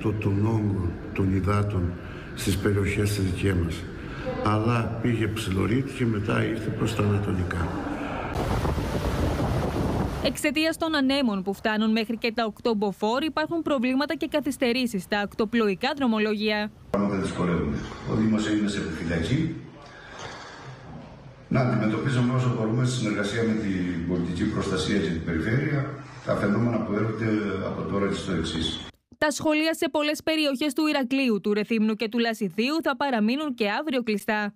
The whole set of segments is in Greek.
10% των όγκων των υδάτων στις περιοχές της δικές μας. Αλλά πήγε ψιλορίτ και μετά ήρθε προς τα ανατολικά. Εξαιτίας των ανέμων που φτάνουν μέχρι και τα 8 μποφόρ, υπάρχουν προβλήματα και καθυστερήσεις στα ακτοπλοϊκά δρομολόγια. Πράγματα δυσκολεύονται. Ο Δήμος είναι σε επιφυλακή. Να αντιμετωπίζουμε όσο μπορούμε στη συνεργασία με την πολιτική προστασία και την περιφέρεια τα φαινόμενα που έρχονται από τώρα και στο εξής. Τα σχολεία σε πολλές περιοχές του Ηρακλείου, του Ρεθύμνου και του Λασιθίου θα παραμείνουν και αύριο κλειστά.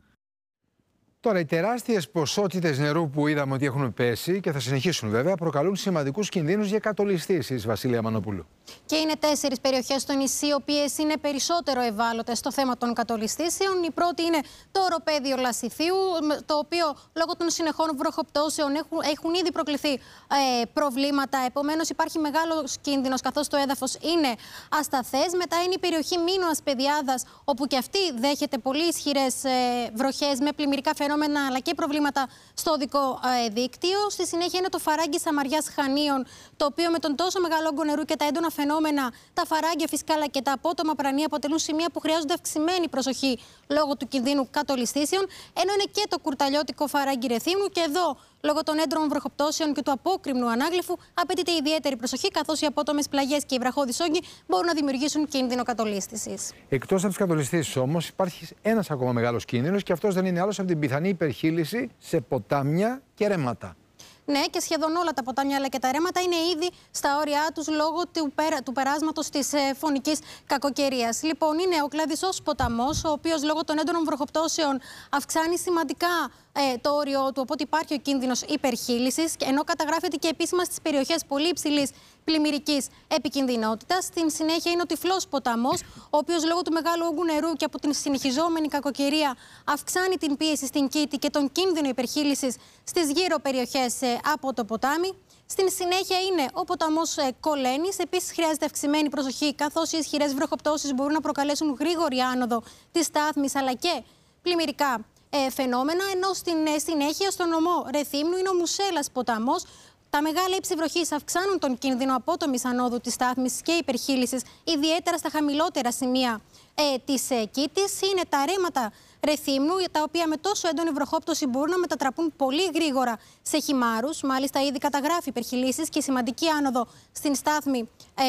Τώρα, οι τεράστιες ποσότητες νερού που είδαμε ότι έχουν πέσει και θα συνεχίσουν βέβαια προκαλούν σημαντικούς κινδύνους για κατολιστήσεις, Βασίλεια Μανοπούλου. Και είναι 4 περιοχές στο νησί, οι οποίες είναι περισσότερο ευάλωτες στο θέμα των κατολιστήσεων. Η πρώτη είναι το οροπέδιο Λασιθίου, το οποίο λόγω των συνεχών βροχοπτώσεων έχουν ήδη προκληθεί προβλήματα. Επομένως, υπάρχει μεγάλος κίνδυνος καθώς το έδαφος είναι ασταθές. Μετά είναι η περιοχή Μίνωας Πεδιάδας, όπου και αυτή δέχεται πολύ ισχυρές βροχές με πλημμυρικά φαινόμενα αλλά και προβλήματα στο οδικό δίκτυο. Στη συνέχεια είναι το φαράγγι Σαμαριάς Χανίων, το οποίο με τον τόσο μεγάλο όγκο νερού και τα έντονα φαινόμενα, τα φαράγγια φυσικά αλλά και τα απότομα πρανία αποτελούν σημεία που χρειάζονται αυξημένη προσοχή λόγω του κινδύνου κατολιστήσεων. Ενώ είναι και το κουρταλιώτικο φαράγγι Ρεθύμνου, και εδώ λόγω των έντονων βροχοπτώσεων και του απόκρημνου ανάγλυφου απαιτείται ιδιαίτερη προσοχή, καθώς οι απότομες πλαγιές και οι βραχώδεις όγκοι μπορούν να δημιουργήσουν κίνδυνο κατολίσθησης. Εκτός από τις κατολιστήσεις όμως, υπάρχει ένας ακόμα μεγάλος κίνδυνος, και αυτός δεν είναι άλλος από την πιθανή υπερχείληση σε ποτάμια και ρέματα. Ναι, και σχεδόν όλα τα ποτάμια αλλά και τα ρέματα είναι ήδη στα όρια τους λόγω του περάσματος της φωνικής κακοκαιρίας. Λοιπόν, είναι ο Κλαδισσός ποταμός, ο οποίος λόγω των έντονων βροχοπτώσεων αυξάνει σημαντικά το όριό του, οπότε υπάρχει ο κίνδυνος υπερχείλησης, ενώ καταγράφεται και επίσημα στις περιοχές πολύ υψηλής πλημμυρικής επικινδυνότητας. Στην συνέχεια είναι ο Τυφλός ποταμός, ο οποίος λόγω του μεγάλου όγκου νερού και από την συνεχιζόμενη κακοκαιρία αυξάνει την πίεση στην Κίτη και τον κίνδυνο υπερχείλησης στις γύρω περιοχές από το ποτάμι. Στην συνέχεια είναι ο ποταμός Κολένης. Επίσης χρειάζεται αυξημένη προσοχή, καθώς οι ισχυρές βροχοπτώσεις μπορούν να προκαλέσουν γρήγορη άνοδο της στάθμης αλλά και πλημμυρικά φαινόμενα. Ενώ στην συνέχεια στο νομό Ρεθύμνου είναι ο Μουσέλας ποταμός. Τα μεγάλα ύψη βροχής αυξάνουν τον κίνδυνο απότομης ανόδου της στάθμης και υπερχείλησης, ιδιαίτερα στα χαμηλότερα σημεία της Κίτης. Είναι τα ρέματα Ρεθύμνου, τα οποία με τόσο έντονη βροχόπτωση μπορούν να μετατραπούν πολύ γρήγορα σε χυμάρους. Μάλιστα, ήδη καταγράφει υπερχειλήσεις και σημαντική άνοδο στην στάθμη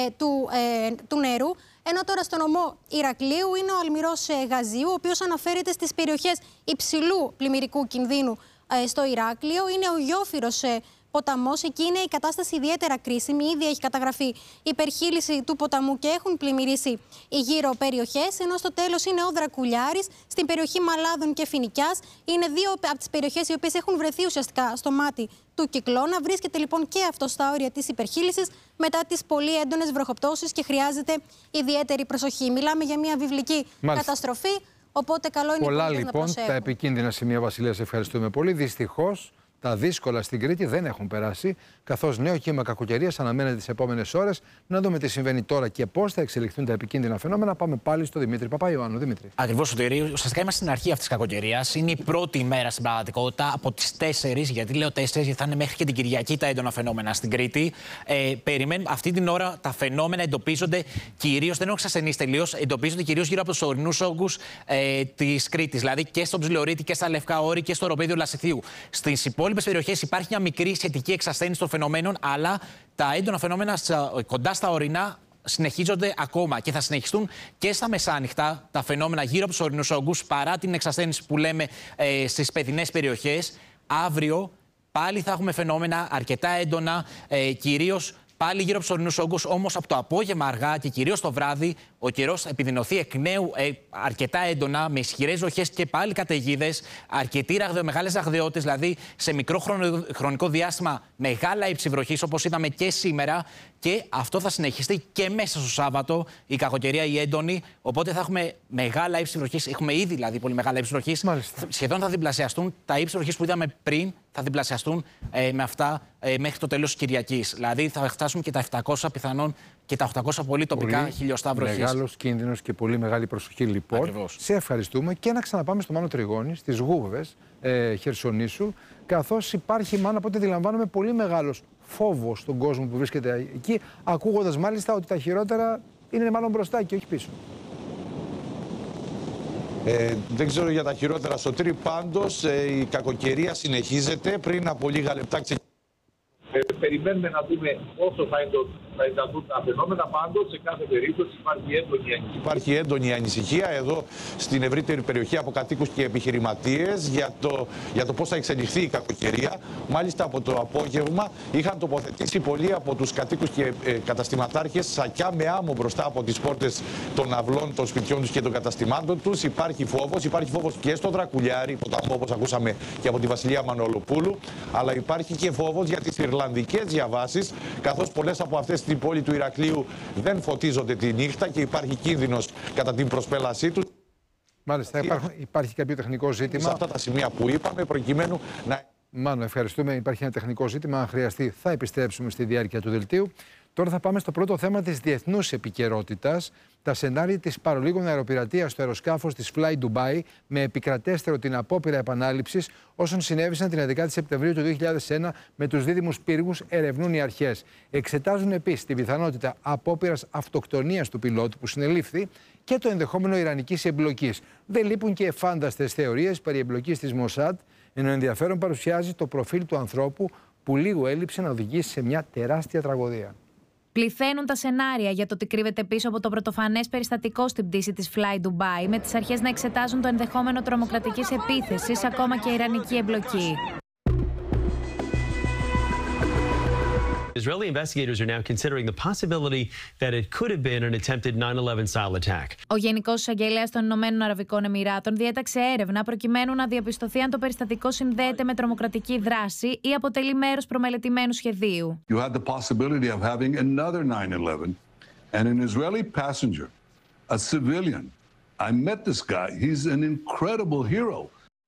του νερού. Ενώ τώρα στο νομό Ηρακλείου είναι ο Αλμυρός Γαζίου, ο οποίος αναφέρεται στις περιοχές υψηλού πλημμυρικού κινδύνου στο Ηράκλειο. Είναι ο Γιόφυρος ποταμός. Εκεί είναι η κατάσταση ιδιαίτερα κρίσιμη. Ήδη έχει καταγραφεί υπερχείληση του ποταμού και έχουν πλημμυρίσει οι γύρω περιοχές. Ενώ στο τέλος είναι ο Δρακουλιάρης, στην περιοχή Μαλάδων και Φοινικιάς. Είναι δύο από τις περιοχές οι οποίες έχουν βρεθεί ουσιαστικά στο μάτι του κυκλώνα. Βρίσκεται λοιπόν και αυτό στα όρια της υπερχείλησης μετά τις πολύ έντονες βροχοπτώσεις και χρειάζεται ιδιαίτερη προσοχή. Μιλάμε για μια βιβλική καταστροφή. Οπότε καλό είναι πολλά λοιπόν να προσέχουν. Τα επικίνδυνα σημεία, Βασιλεία, σε ευχαριστούμε πολύ. Δυστυχώς, τα δύσκολα στην Κρήτη δεν έχουν περάσει, καθώς νέο κύμα κακοκαιρίας αναμένεται τις επόμενες ώρες. Να δούμε τι συμβαίνει τώρα και πώς θα εξελιχθούν τα επικίνδυνα φαινόμενα. Πάμε πάλι στο Δημήτρη Παπαϊωάννου. Δημήτρη. Ακριβώς, Σωτήρη. Ουσιαστικά είμαστε στην αρχή αυτής της κακοκαιρίας. Είναι η πρώτη ημέρα στην πραγματικότητα από τις 4, γιατί λέω 4, γιατί θα είναι μέχρι και την Κυριακή τα έντονα φαινόμενα στην Κρήτη. Περιμένουμε αυτή την ώρα τα φαινόμενα εντοπίζονται κυρίως, δεν έχω εξασθενήσει τελείως, εντοπίζονται κυρίως γύρω από τους ορεινούς όγκους της Κρήτης. Δηλαδή και στον Ψιλορίτη και στα Λευκά Όρη και στο οροπέδιο Λασιθίου. Στις υπόλοιπες περιοχές υπάρχει μια μικρή σχετική εξασθένηση των φαινομένων, αλλά τα έντονα φαινόμενα κοντά στα ορεινά συνεχίζονται ακόμα και θα συνεχιστούν και στα μεσάνυχτα τα φαινόμενα γύρω από τους ορεινούς όγκους, παρά την εξασθένηση που λέμε στις παιδινές περιοχές. Αύριο πάλι θα έχουμε φαινόμενα αρκετά έντονα, κυρίως πάλι γύρω από τους ορεινούς όγκους, όμως από το απόγευμα αργά και κυρίως το βράδυ ο καιρός θα επιδεινωθεί εκ νέου αρκετά έντονα, με ισχυρές βροχές και πάλι καταιγίδες, μεγάλες ραγδαιότητες, δηλαδή σε μικρό χρονικό διάστημα μεγάλα ύψη βροχής, όπως είδαμε και σήμερα. Και αυτό θα συνεχιστεί και μέσα στο Σάββατο, η κακοκαιρία η έντονη. Οπότε θα έχουμε μεγάλα ύψη βροχής. Έχουμε ήδη δηλαδή πολύ μεγάλα ύψη βροχής. Σχεδόν θα διπλασιαστούν τα ύψη βροχής που είδαμε πριν, θα διπλασιαστούν με αυτά μέχρι το τέλος της Κυριακής. Δηλαδή θα φτάσουμε και τα 700 πιθανόν και τα 800 πολύ τοπικά χιλιοστά βροχής. Μεγάλος κίνδυνος και πολύ μεγάλη προσοχή λοιπόν. Ακριβώς. Σε ευχαριστούμε και να ξαναπάμε στο Μάνο Τριγώνη, στις Γούβες Χερσονήσου, καθώς υπάρχει, μάλλον από ό,τι αντιλαμβάνομαι, πολύ μεγάλος φόβος στον κόσμο που βρίσκεται εκεί, ακούγοντας μάλιστα ότι τα χειρότερα είναι μάλλον μπροστά και όχι πίσω. Δεν ξέρω για τα χειρότερα, Σωτήρη, πάντως η κακοκαιρία συνεχίζεται. Πριν από λίγα λεπτά περιμένουμε να δούμε πόσο θα ενταθούν τα φαινόμενα. Πάντως, σε κάθε περίπτωση υπάρχει έντονη ανησυχία εδώ στην ευρύτερη περιοχή από κατοίκους και επιχειρηματίες για το πώς θα εξελιχθεί η κακοκαιρία. Μάλιστα, από το απόγευμα είχαν τοποθετήσει πολλοί από τους κατοίκους και καταστηματάρχες σακιά με άμμο μπροστά από τις πόρτες των αυλών των σπιτιών τους και των καταστημάτων τους. Υπάρχει φόβος και στο Δρακουλιάρι, ποταμό, όπως ακούσαμε και από τη Βασιλεία Μανολοπούλου, αλλά υπάρχει και φόβος για τις ιρλανδικές διαβάσεις, καθώς πολλές από αυτές στην πόλη του Ηρακλείου δεν φωτίζονται τη νύχτα και υπάρχει κίνδυνος κατά την προσπέλασή τους. Μάλιστα, υπάρχει κάποιο τεχνικό ζήτημα. Σε αυτά τα σημεία που είπαμε, προκειμένου να... Μάνο, ευχαριστούμε. Υπάρχει ένα τεχνικό ζήτημα. Αν χρειαστεί, θα επιστρέψουμε στη διάρκεια του δελτίου. Τώρα θα πάμε στο πρώτο θέμα της διεθνούς επικαιρότητας. Τα σενάρια της παρολίγων αεροπειρατείας στο αεροσκάφος της Fly Dubai, με επικρατέστερο την απόπειρα επανάληψης όσων συνέβησαν την 11η Σεπτεμβρίου του 2001 με τους δίδυμους πύργους, ερευνούν οι αρχές. Εξετάζουν επίσης την πιθανότητα απόπειρας αυτοκτονίας του πιλότου που συνελήφθη και το ενδεχόμενο ιρανικής εμπλοκής. Δεν λείπουν και εφάνταστες θεωρίες περί εμπλοκής της Μοσάντ, ενώ ενδιαφέρον παρουσιάζει το προφίλ του ανθρώπου που λίγο έλειψε να οδηγήσει σε μια τεράστια τραγωδία. Πληθαίνουν τα σενάρια για το τι κρύβεται πίσω από το πρωτοφανές περιστατικό στην πτήση της Fly Dubai, με τις αρχές να εξετάζουν το ενδεχόμενο τρομοκρατικής επίθεσης, ακόμα και ιρανική εμπλοκή. Israeli investigators are now considering the possibility that it could have been an attempted 9/11-style attack. Ο Γενικός Εισαγγελέας των Ηνωμένων Αραβικών Εμιράτων διέταξε έρευνα προκειμένου να διαπιστωθεί αν το περιστατικό συνδέεται με τρομοκρατική δράση ή αποτελεί μέρος προμελετημένου σχεδίου. You had the possibility of having another 9/11 and an Israeli passenger, a civilian. I met this guy. He's an incredible hero.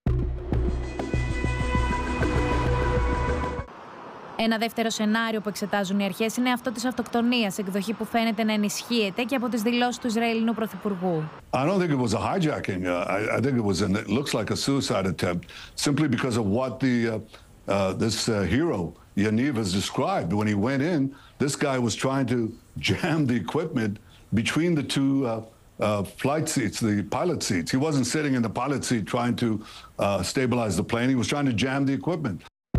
Ένα δεύτερο σενάριο που εξετάζουν οι αρχές είναι αυτό της αυτοκτονίας, εκδοχή που φαίνεται να ενισχύεται και από τις δηλώσεις του Ισραηλινού Πρωθυπουργού. I don't think it was a hijacking. I think it looks like a suicide attempt, simply because of what this hero Yaniv has described. When he went in, this guy was trying to jam the equipment between the two flight seats, the pilot seats. He wasn't sitting in the pilot seat trying to stabilize the plane. He was trying to jam the equipment.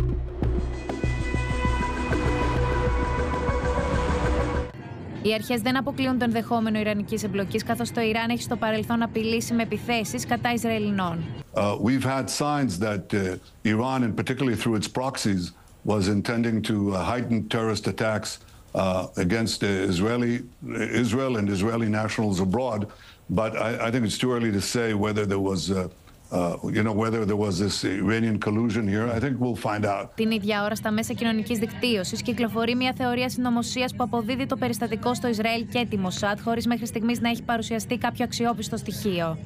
Οι αρχές δεν αποκλείουν το ενδεχόμενο ιρανικής εμπλοκής, καθώς το Ιράν έχει στο παρελθόν απειλήσει με επιθέσεις κατά Ισραηλινών. We've had signs that Iran, and particularly through its proxies, was intending to heighten terrorist attacks against Israel and Israeli nationals abroad. But I think it's too early to say whether there was whether there was this Iranian collusion here. I think we'll find out. Την ίδια ώρα στα μέσα κοινωνικής δικτύωσης κυκλοφορεί μια θεωρία συνωμοσίας που αποδίδει το περιστατικό στο Ισραήλ και τη Μοσάντ, χωρίς μέχρι στιγμής να έχει παρουσιαστεί κάποιο αξιόπιστο στοιχείο.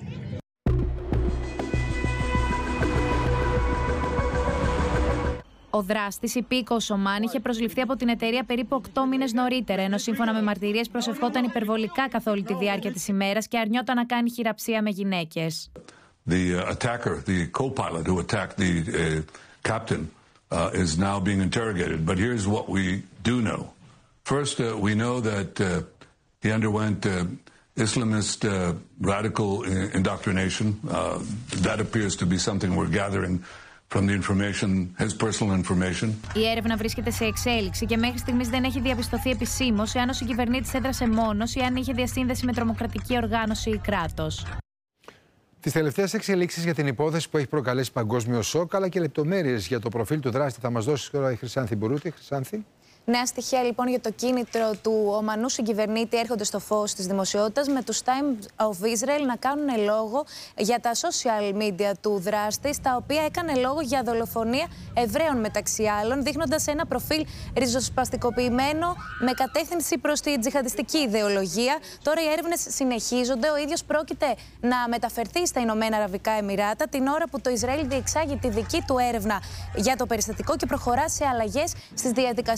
Ο δράστης, υπήκοος Ομάν, είχε προσληφθεί από την εταιρεία περίπου 8 μήνες νωρίτερα, ενώ σύμφωνα με μαρτυρίες προσευχόταν υπερβολικά καθ' όλη τη διάρκεια της ημέρας και αρνιόταν να κάνει χειραψία με γυναίκες. The attacker, the co-pilot who attacked the captain, is now being interrogated. But here's what we do know. First, we know that he underwent Islamist radical indoctrination. That appears to be something we're gathering from the information, his personal information. Η έρευνα βρίσκεται σε εξέλιξη και μέχρι στιγμής δεν έχει διαπιστωθεί επισήμως εάν ο συγκυβερνήτης έδρασε μόνος ή αν είχε διασύνδεση με τρομοκρατική οργάνωση ή κράτος. Τις τελευταίες εξελίξεις για την υπόθεση που έχει προκαλέσει παγκόσμιο σοκ, αλλά και λεπτομέρειες για το προφίλ του δράστη θα μας δώσει τώρα η Χρυσάνθη Μπουρούτη. Χρυσάνθη. Νέα στοιχεία λοιπόν για το κίνητρο του Ομανού συγκυβερνήτη έρχονται στο φως της δημοσιότητας, με τους Times of Israel να κάνουν λόγο για τα social media του δράστη, στα οποία έκανε λόγο για δολοφονία Εβραίων μεταξύ άλλων, δείχνοντας ένα προφίλ ριζοσπαστικοποιημένο με κατεύθυνση προς τη τζιχαντιστική ιδεολογία. Τώρα οι έρευνες συνεχίζονται. Ο ίδιος πρόκειται να μεταφερθεί στα Ηνωμένα Αραβικά Εμιράτα την ώρα που το Ισραήλ διεξάγει τη δική του έρευνα για το περιστατικό και προχωρά σε αλλαγές στις διαδικασίες των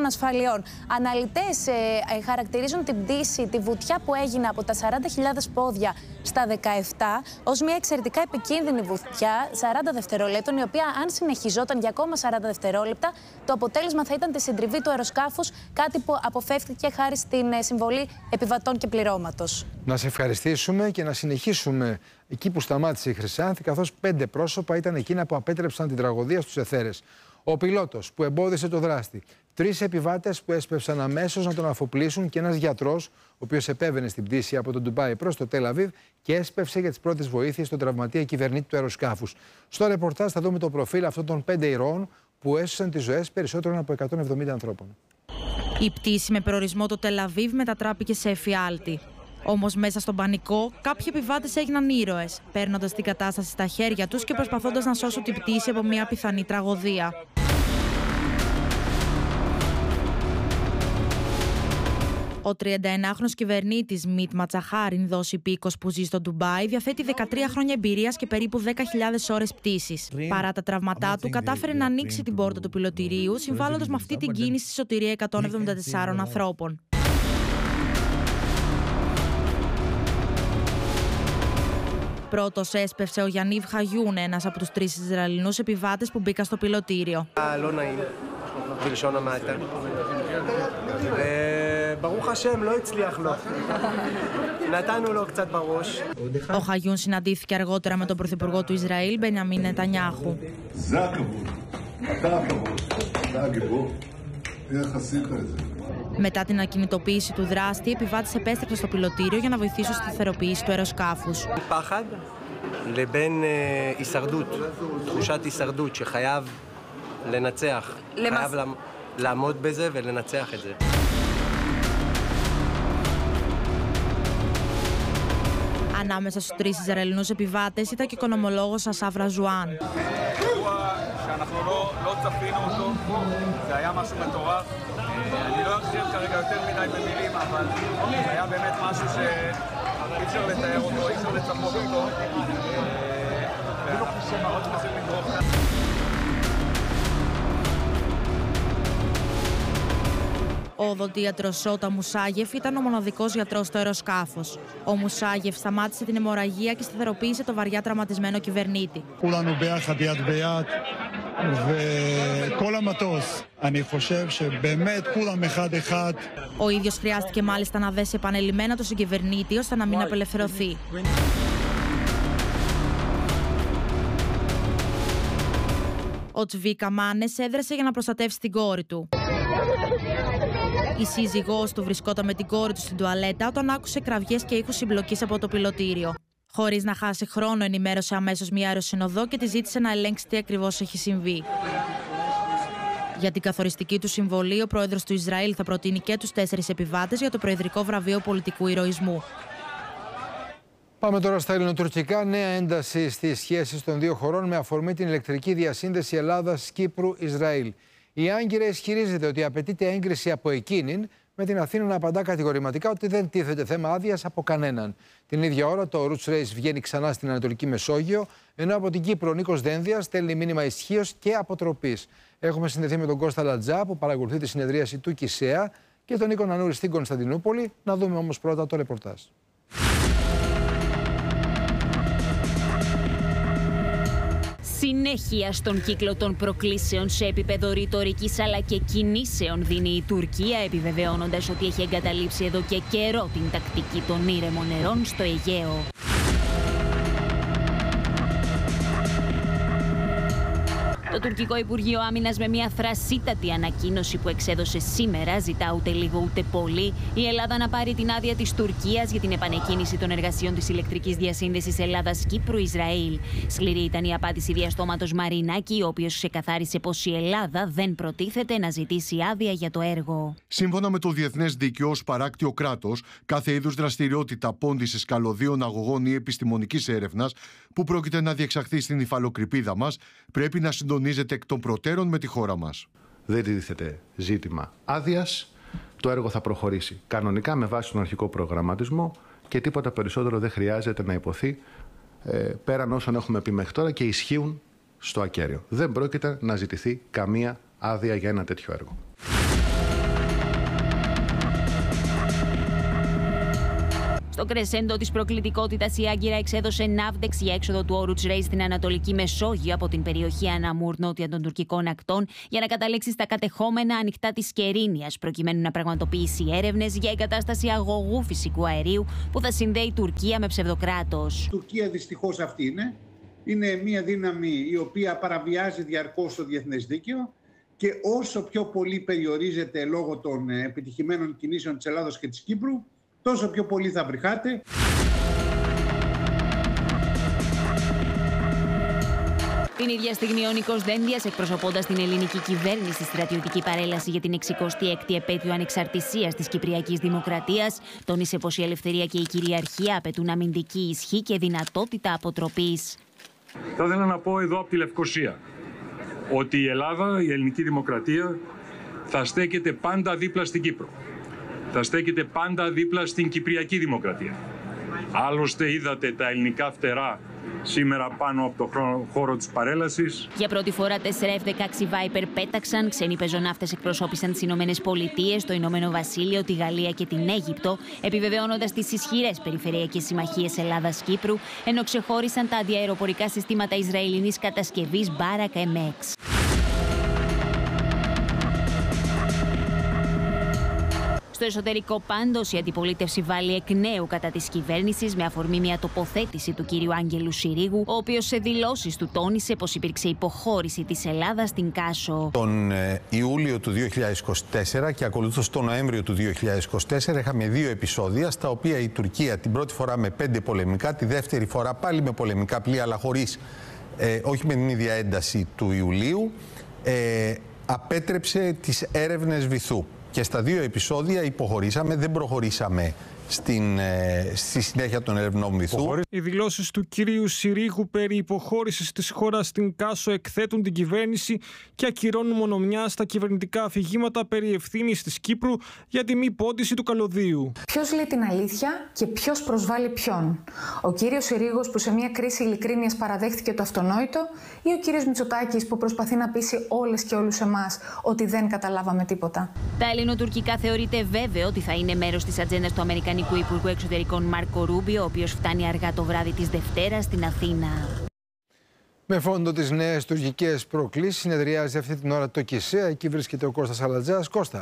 ασφαλειών. Αναλυτές χαρακτηρίζουν την πτήση, τη βουτιά που έγινε από τα 40.000 πόδια στα 17 ως μια εξαιρετικά επικίνδυνη βουτιά 40 δευτερολέπτων, η οποία αν συνεχιζόταν για ακόμα 40 δευτερόλεπτα, το αποτέλεσμα θα ήταν τη συντριβή του αεροσκάφους, κάτι που αποφεύθηκε χάρη στην συμβολή επιβατών και πληρώματος. Να σε ευχαριστήσουμε και να συνεχίσουμε εκεί που σταμάτησε η Χρυσάνθη, καθώς 5 πρόσωπα ήταν εκείνα που απέτρεψαν την τραγωδία στους εθέρες. Ο πιλότος που εμπόδισε το δράστη, 3 επιβάτες που έσπευσαν αμέσως να τον αφοπλίσουν και ένας γιατρός, ο οποίος επέβαινε στην πτήση από το Ντουμπάι προς το Τελ Αβίβ και έσπευσε για τις πρώτες βοήθειες στον τραυματία κυβερνήτη του αεροσκάφους. Στο ρεπορτάζ θα δούμε το προφίλ αυτών των 5 ηρώων που έσωσαν τις ζωές περισσότερων από 170 ανθρώπων. Η πτήση με προορισμό το Τελ Αβίβ μετατράπηκε σε εφιάλτη. Όμως μέσα στον πανικό, κάποιοι επιβάτες έγιναν ήρωες, παίρνοντας την κατάσταση στα χέρια τους και προσπαθώντας να σώσουν την πτήση από μια πιθανή τραγωδία. Ο 31χρονος κυβερνήτης Μιτ Ματσαχάριν, δόση υπήκος που ζει στο Ντουμπάι, διαθέτει 13 χρόνια εμπειρίας και περίπου 10.000 ώρες πτήσης. Παρά τα τραύματά του, κατάφερε να ανοίξει την πόρτα του πιλωτηρίου, συμβάλλοντας με αυτή την κίνηση στη σωτηρία 174 ανθρώπων. Πρώτος έσπευσε ο Γιαννίβ Χαγιούν, ένας από τους 3 Ισραηλινούς επιβάτες που μπήκαν στο πιλωτήριο. Ο Χαγιούν συναντήθηκε αργότερα με τον πρωθυπουργό του Ισραήλ, Μπενιαμίν Νετανιάχου. Μετά την ακινητοποίηση του δράστη, οι επιβάτες επέστρεψαν στο πιλωτήριο για να βοηθήσουν στη σταθεροποίηση του αεροσκάφους. לבין הישרדות, תחושת הישרדות שחייב לנצח, חייב לעמוד בזה ולנצח את זה. Ανάμεσα στους 3 Ισραηλινούς επιβάτες ήταν και ο οικονομολόγος Ασάφ Ραζουάν. שאנחנו לא צפינו אותו, זה היה משהו מטורף. אני לא ארחיב כרגע יותר מדי במילים, אבל זה היה באמת משהו שאי אפשר לתאר אותו, אי אפשר לצפות אותו. ואנחנו מאוד שמחים לדרוך כאן. Ο οδοντίατρος Σότα Μουσάγεφ ήταν ο μοναδικός γιατρός στο αεροσκάφος. Ο Μουσάγεφ σταμάτησε την αιμορραγία και σταθεροποίησε το βαριά τραυματισμένο κυβερνήτη. Ο ίδιος χρειάστηκε μάλιστα να δέσει επανειλημμένα το συγκυβερνήτη ώστε να μην απελευθερωθεί. Ο Τσβίκα Μάνες έδρασε για να προστατεύσει την κόρη του. Η σύζυγός του βρισκόταν με την κόρη του στην τουαλέτα όταν άκουσε κραυγές και ήχους συμπλοκής από το πιλωτήριο. Χωρίς να χάσει χρόνο, ενημέρωσε αμέσως μια αεροσυνοδό και τη ζήτησε να ελέγξει τι ακριβώς έχει συμβεί. Για την καθοριστική του συμβολή, ο πρόεδρος του Ισραήλ θα προτείνει και τους 4 επιβάτες για το προεδρικό βραβείο πολιτικού ηρωισμού. Πάμε τώρα στα ελληνοτουρκικά. Νέα ένταση στις σχέσεις των 2 χωρών με αφορμή την ηλεκτρική διασύνδεση Ελλάδας-Κύπρου-Ισραήλ. Η Άγκυρα ισχυρίζεται ότι απαιτείται έγκριση από εκείνην, με την Αθήνα να απαντά κατηγορηματικά ότι δεν τίθεται θέμα άδειας από κανέναν. Την ίδια ώρα το Roots Race βγαίνει ξανά στην Ανατολική Μεσόγειο, ενώ από την Κύπρο ο Νίκος Δένδιας στέλνει μήνυμα ισχύως και αποτροπής. Έχουμε συνδεθεί με τον Κώστα Λατζά που παρακολουθεί τη συνεδρίαση του ΚΙΣΕΑ και τον Νίκο Νανούρη στην Κωνσταντινούπολη. Να δούμε όμως πρώτα το ρεπορτάζ. Συνέχεια στον κύκλο των προκλήσεων σε επίπεδο ρητορικής αλλά και κινήσεων δίνει η Τουρκία, επιβεβαιώνοντας ότι έχει εγκαταλείψει εδώ και καιρό την τακτική των ήρεμων νερών στο Αιγαίο. Το τουρκικό Υπουργείο Άμυνας με μια θρασίτατη ανακοίνωση που εξέδωσε σήμερα ζητά ούτε λίγο ούτε πολύ η Ελλάδα να πάρει την άδεια της Τουρκίας για την επανεκκίνηση των εργασιών της ηλεκτρικής διασύνδεσης Ελλάδας-Κύπρου-Ισραήλ. Σκληρή ήταν η απάντηση διαστόματος Μαρινάκη, ο οποίος ξεκαθάρισε πως η Ελλάδα δεν προτίθεται να ζητήσει άδεια για το έργο. Σύμφωνα με το διεθνές δίκαιο, ως παράκτιο κράτος, κάθε είδους δραστηριότητα πώντισης καλωδίων, αγωγών ή επιστημονικής έρευνας που πρόκειται να διεξαχθεί στην υφαλοκρηπίδα μας πρέπει να συντονίζεται εκ των προτέρων με τη χώρα μας. Δεν τίθεται ζήτημα άδειας. Το έργο θα προχωρήσει κανονικά με βάση τον αρχικό προγραμματισμό και τίποτα περισσότερο δεν χρειάζεται να υποθεί πέραν όσων έχουμε πει μέχρι τώρα και ισχύουν στο ακέραιο. Δεν πρόκειται να ζητηθεί καμία άδεια για ένα τέτοιο έργο. κρεσέντο της προκλητικότητας, η Άγκυρα εξέδωσε ναύτεξ για έξοδο του όρου Ρέι στην Ανατολική Μεσόγειο από την περιοχή Αναμούρ, νότια των τουρκικών ακτών, για να καταλήξει στα κατεχόμενα ανοιχτά της Κερίνιας, προκειμένου να πραγματοποιήσει έρευνες για εγκατάσταση αγωγού φυσικού αερίου που θα συνδέει η Τουρκία με ψευδοκράτος. Η Τουρκία δυστυχώς αυτή είναι. Είναι μια δύναμη η οποία παραβιάζει διαρκώς το διεθνές δίκαιο και όσο πιο πολύ περιορίζεται λόγω των επιτυχημένων κινήσεων της Ελλάδος και της Κύπρου, τόσο πιο πολύ θα βρυχάται. Την ίδια στιγμή, ο Νίκος Δένδιας, εκπροσωπώντας την ελληνική κυβέρνηση στη στρατιωτική παρέλαση για την 66η επέτειο ανεξαρτησίας της Κυπριακής Δημοκρατίας, τόνισε πως η ελευθερία και η κυριαρχία απαιτούν αμυντική ισχύ και δυνατότητα αποτροπής. Θα ήθελα να πω εδώ από τη Λευκοσία ότι η Ελλάδα, η ελληνική δημοκρατία, θα στέκεται πάντα δίπλα στην Κύπρο. Θα στέκεται πάντα δίπλα στην Κυπριακή Δημοκρατία. Άλλωστε είδατε τα ελληνικά φτερά σήμερα πάνω από το χώρο της παρέλασης. Για πρώτη φορά 4 F-16 Viper πέταξαν. Ξένοι πεζοναύτες εκπροσώπησαν τις Ηνωμένες Πολιτείες, το Ηνωμένο Βασίλειο, τη Γαλλία και την Αίγυπτο, επιβεβαιώνοντας τις ισχυρές περιφερειακές συμμαχίες Ελλάδας-Κύπρου, ενώ ξεχώρισαν τα αντιαεροπορικά συστήματα Ισραηλινής κατασκευής Barak MX. Στο εσωτερικό πάντως, η αντιπολίτευση βάλει εκ νέου κατά της κυβέρνησης με αφορμή μια τοποθέτηση του κύριου Άγγελου Συρίγου, ο οποίος σε δηλώσεις του τόνισε πως υπήρξε υποχώρηση της Ελλάδας στην Κάσο. Τον Ιούλιο του 2024 και ακολούθως τον Νοέμβριο του 2024 είχαμε 2 επεισόδια στα οποία η Τουρκία την πρώτη φορά με 5 πολεμικά, τη δεύτερη φορά πάλι με πολεμικά πλοία, αλλά χωρίς, όχι με την ίδια ένταση του Ιουλίου, απέτρεψε τις έρευνες βυθού. Και στα 2 επεισόδια υποχωρήσαμε, δεν προχωρήσαμε στη συνέχεια των ερευνών βυθού. Οι δηλώσεις του κυρίου Συρίγου περί υποχώρησης της χώρας στην Κάσο εκθέτουν την κυβέρνηση και ακυρώνουν μονομιά στα κυβερνητικά αφηγήματα περί ευθύνης της Κύπρου για τη μη πόντιση του καλωδίου. Ποιος λέει την αλήθεια και ποιος προσβάλλει ποιον? Ο κύριος Συρίγος που σε μια κρίση ειλικρίνειας παραδέχτηκε το αυτονόητο, ή ο κύριος Μητσοτάκης που προσπαθεί να πείσει όλες και όλους εμάς ότι δεν καταλάβαμε τίποτα? Τα ελληνοτουρκικά θεωρείται βέβαιο ότι θα είναι μέρος της ατζέντας του Αμερικανικού Υπουργού Εξωτερικών Μάρκο Ρούμπιο, ο οποίος φτάνει αργά το βράδυ της Δευτέρας στην Αθήνα. Με φόντο τις νέες τουρκικές προκλήσεις, συνεδριάζει αυτή την ώρα το ΚΙΣΕΑ. Εκεί βρίσκεται ο Κώστας Αλατζάς. Κώστα.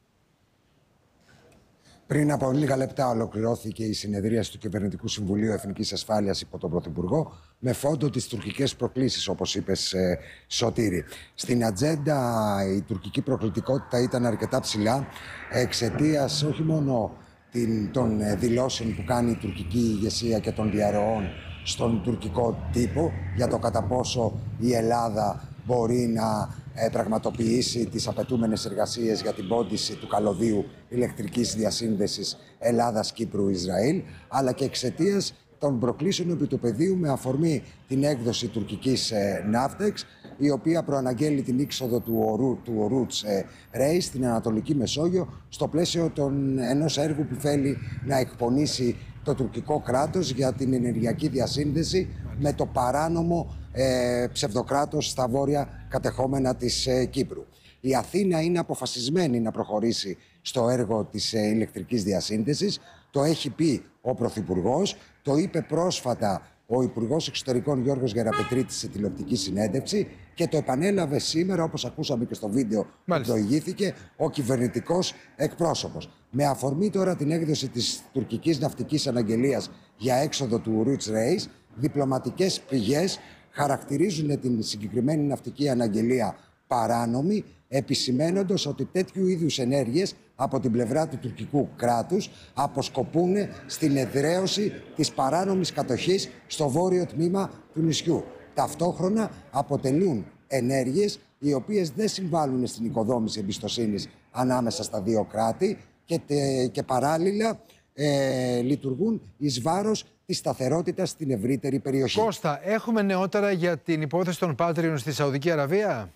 Πριν από λίγα λεπτά ολοκληρώθηκε η συνεδρίαση του Κυβερνητικού Συμβουλίου Εθνικής Ασφάλειας υπό τον Πρωθυπουργό, με φόντο τις τουρκικές προκλήσεις, όπως είπες, Σωτήρη. Στην ατζέντα η τουρκική προκλητικότητα ήταν αρκετά ψηλά, εξαιτίας όχι μόνο των δηλώσεων που κάνει η τουρκική ηγεσία και των διαρροών στον τουρκικό τύπο για το κατά πόσο η Ελλάδα μπορεί να πραγματοποιήσει τις απαιτούμενες εργασίες για την πόντιση του καλωδίου ηλεκτρικής διασύνδεσης Ελλάδας-Κύπρου-Ισραήλ, αλλά και εξαιτίας των προκλήσεων επί του πεδίου με αφορμή την έκδοση τουρκικής ναύτεξ, η οποία προαναγγέλει την είσοδο του ορού Ρέι στην Ανατολική Μεσόγειο στο πλαίσιο ενός έργου που θέλει να εκπονήσει το τουρκικό κράτος για την ενεργειακή διασύνδεση με το παράνομο ψευδοκράτος στα βόρεια κατεχόμενα της Κύπρου. Η Αθήνα είναι αποφασισμένη να προχωρήσει στο έργο της ηλεκτρικής διασύνδεσης. Το έχει πει ο Πρωθυπουργός, το είπε πρόσφατα ο Υπουργός Εξωτερικών Γιώργος Γεραπετρίτης σε τηλεοπτική συνέντευξη και το επανέλαβε σήμερα, όπως ακούσαμε και στο βίντεο που προηγήθηκε, ο κυβερνητικός εκπρόσωπος. Με αφορμή τώρα την έκδοση της τουρκικής ναυτικής αναγγελίας για έξοδο του Ρούτς Ρέις, διπλωματικές πηγές χαρακτηρίζουν την συγκεκριμένη ναυτική αναγγελία παράνομη, επισημένοντας ότι τέτοιου είδους ενέργειες από την πλευρά του τουρκικού κράτους αποσκοπούν στην εδραίωση της παράνομης κατοχής στο βόρειο τμήμα του νησιού. Ταυτόχρονα αποτελούν ενέργειες οι οποίες δεν συμβάλλουν στην οικοδόμηση εμπιστοσύνης ανάμεσα στα δύο κράτη και παράλληλα λειτουργούν εις βάρος της σταθερότητας στην ευρύτερη περιοχή. Κώστα, έχουμε νεότερα για την υπόθεση των Πάτριων στη Σαουδική Αραβία?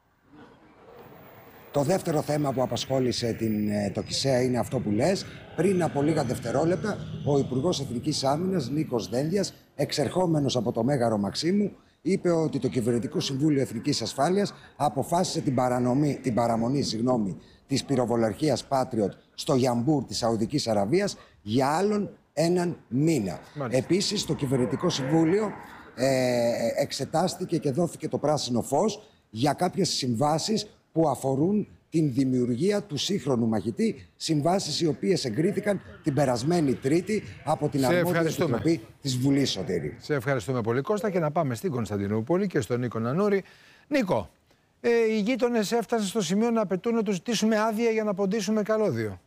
Το δεύτερο θέμα που απασχόλησε το ΚΙΣΕΑ είναι αυτό που λες. Πριν από λίγα δευτερόλεπτα, ο Υπουργός Εθνικής Άμυνας, Νίκος Δένδιας, εξερχόμενος από το Μέγαρο Μαξίμου, είπε ότι το Κυβερνητικό Συμβούλιο Εθνικής Ασφάλειας αποφάσισε την παραμονή της πυροβολαρχίας Patriot στο Γιαμπούρ της Σαουδικής Αραβίας για άλλον έναν μήνα. Επίσης, το Κυβερνητικό Συμβούλιο εξετάστηκε και δόθηκε το πράσινο φως για κάποιες συμβάσεις που αφορούν την δημιουργία του σύγχρονου μαχητή, συμβάσεις οι οποίες εγκρίθηκαν την περασμένη Τρίτη από την αρμόδια επιτροπή της Βουλής, Σωτήρη. Σε ευχαριστούμε πολύ, Κώστα, και να πάμε στην Κωνσταντινούπολη και στον Νίκο Νανούρη. Νίκο, οι γείτονες έφτασαν στο σημείο να απαιτούν να τους ζητήσουμε άδεια για να ποντίσουμε καλώδιο.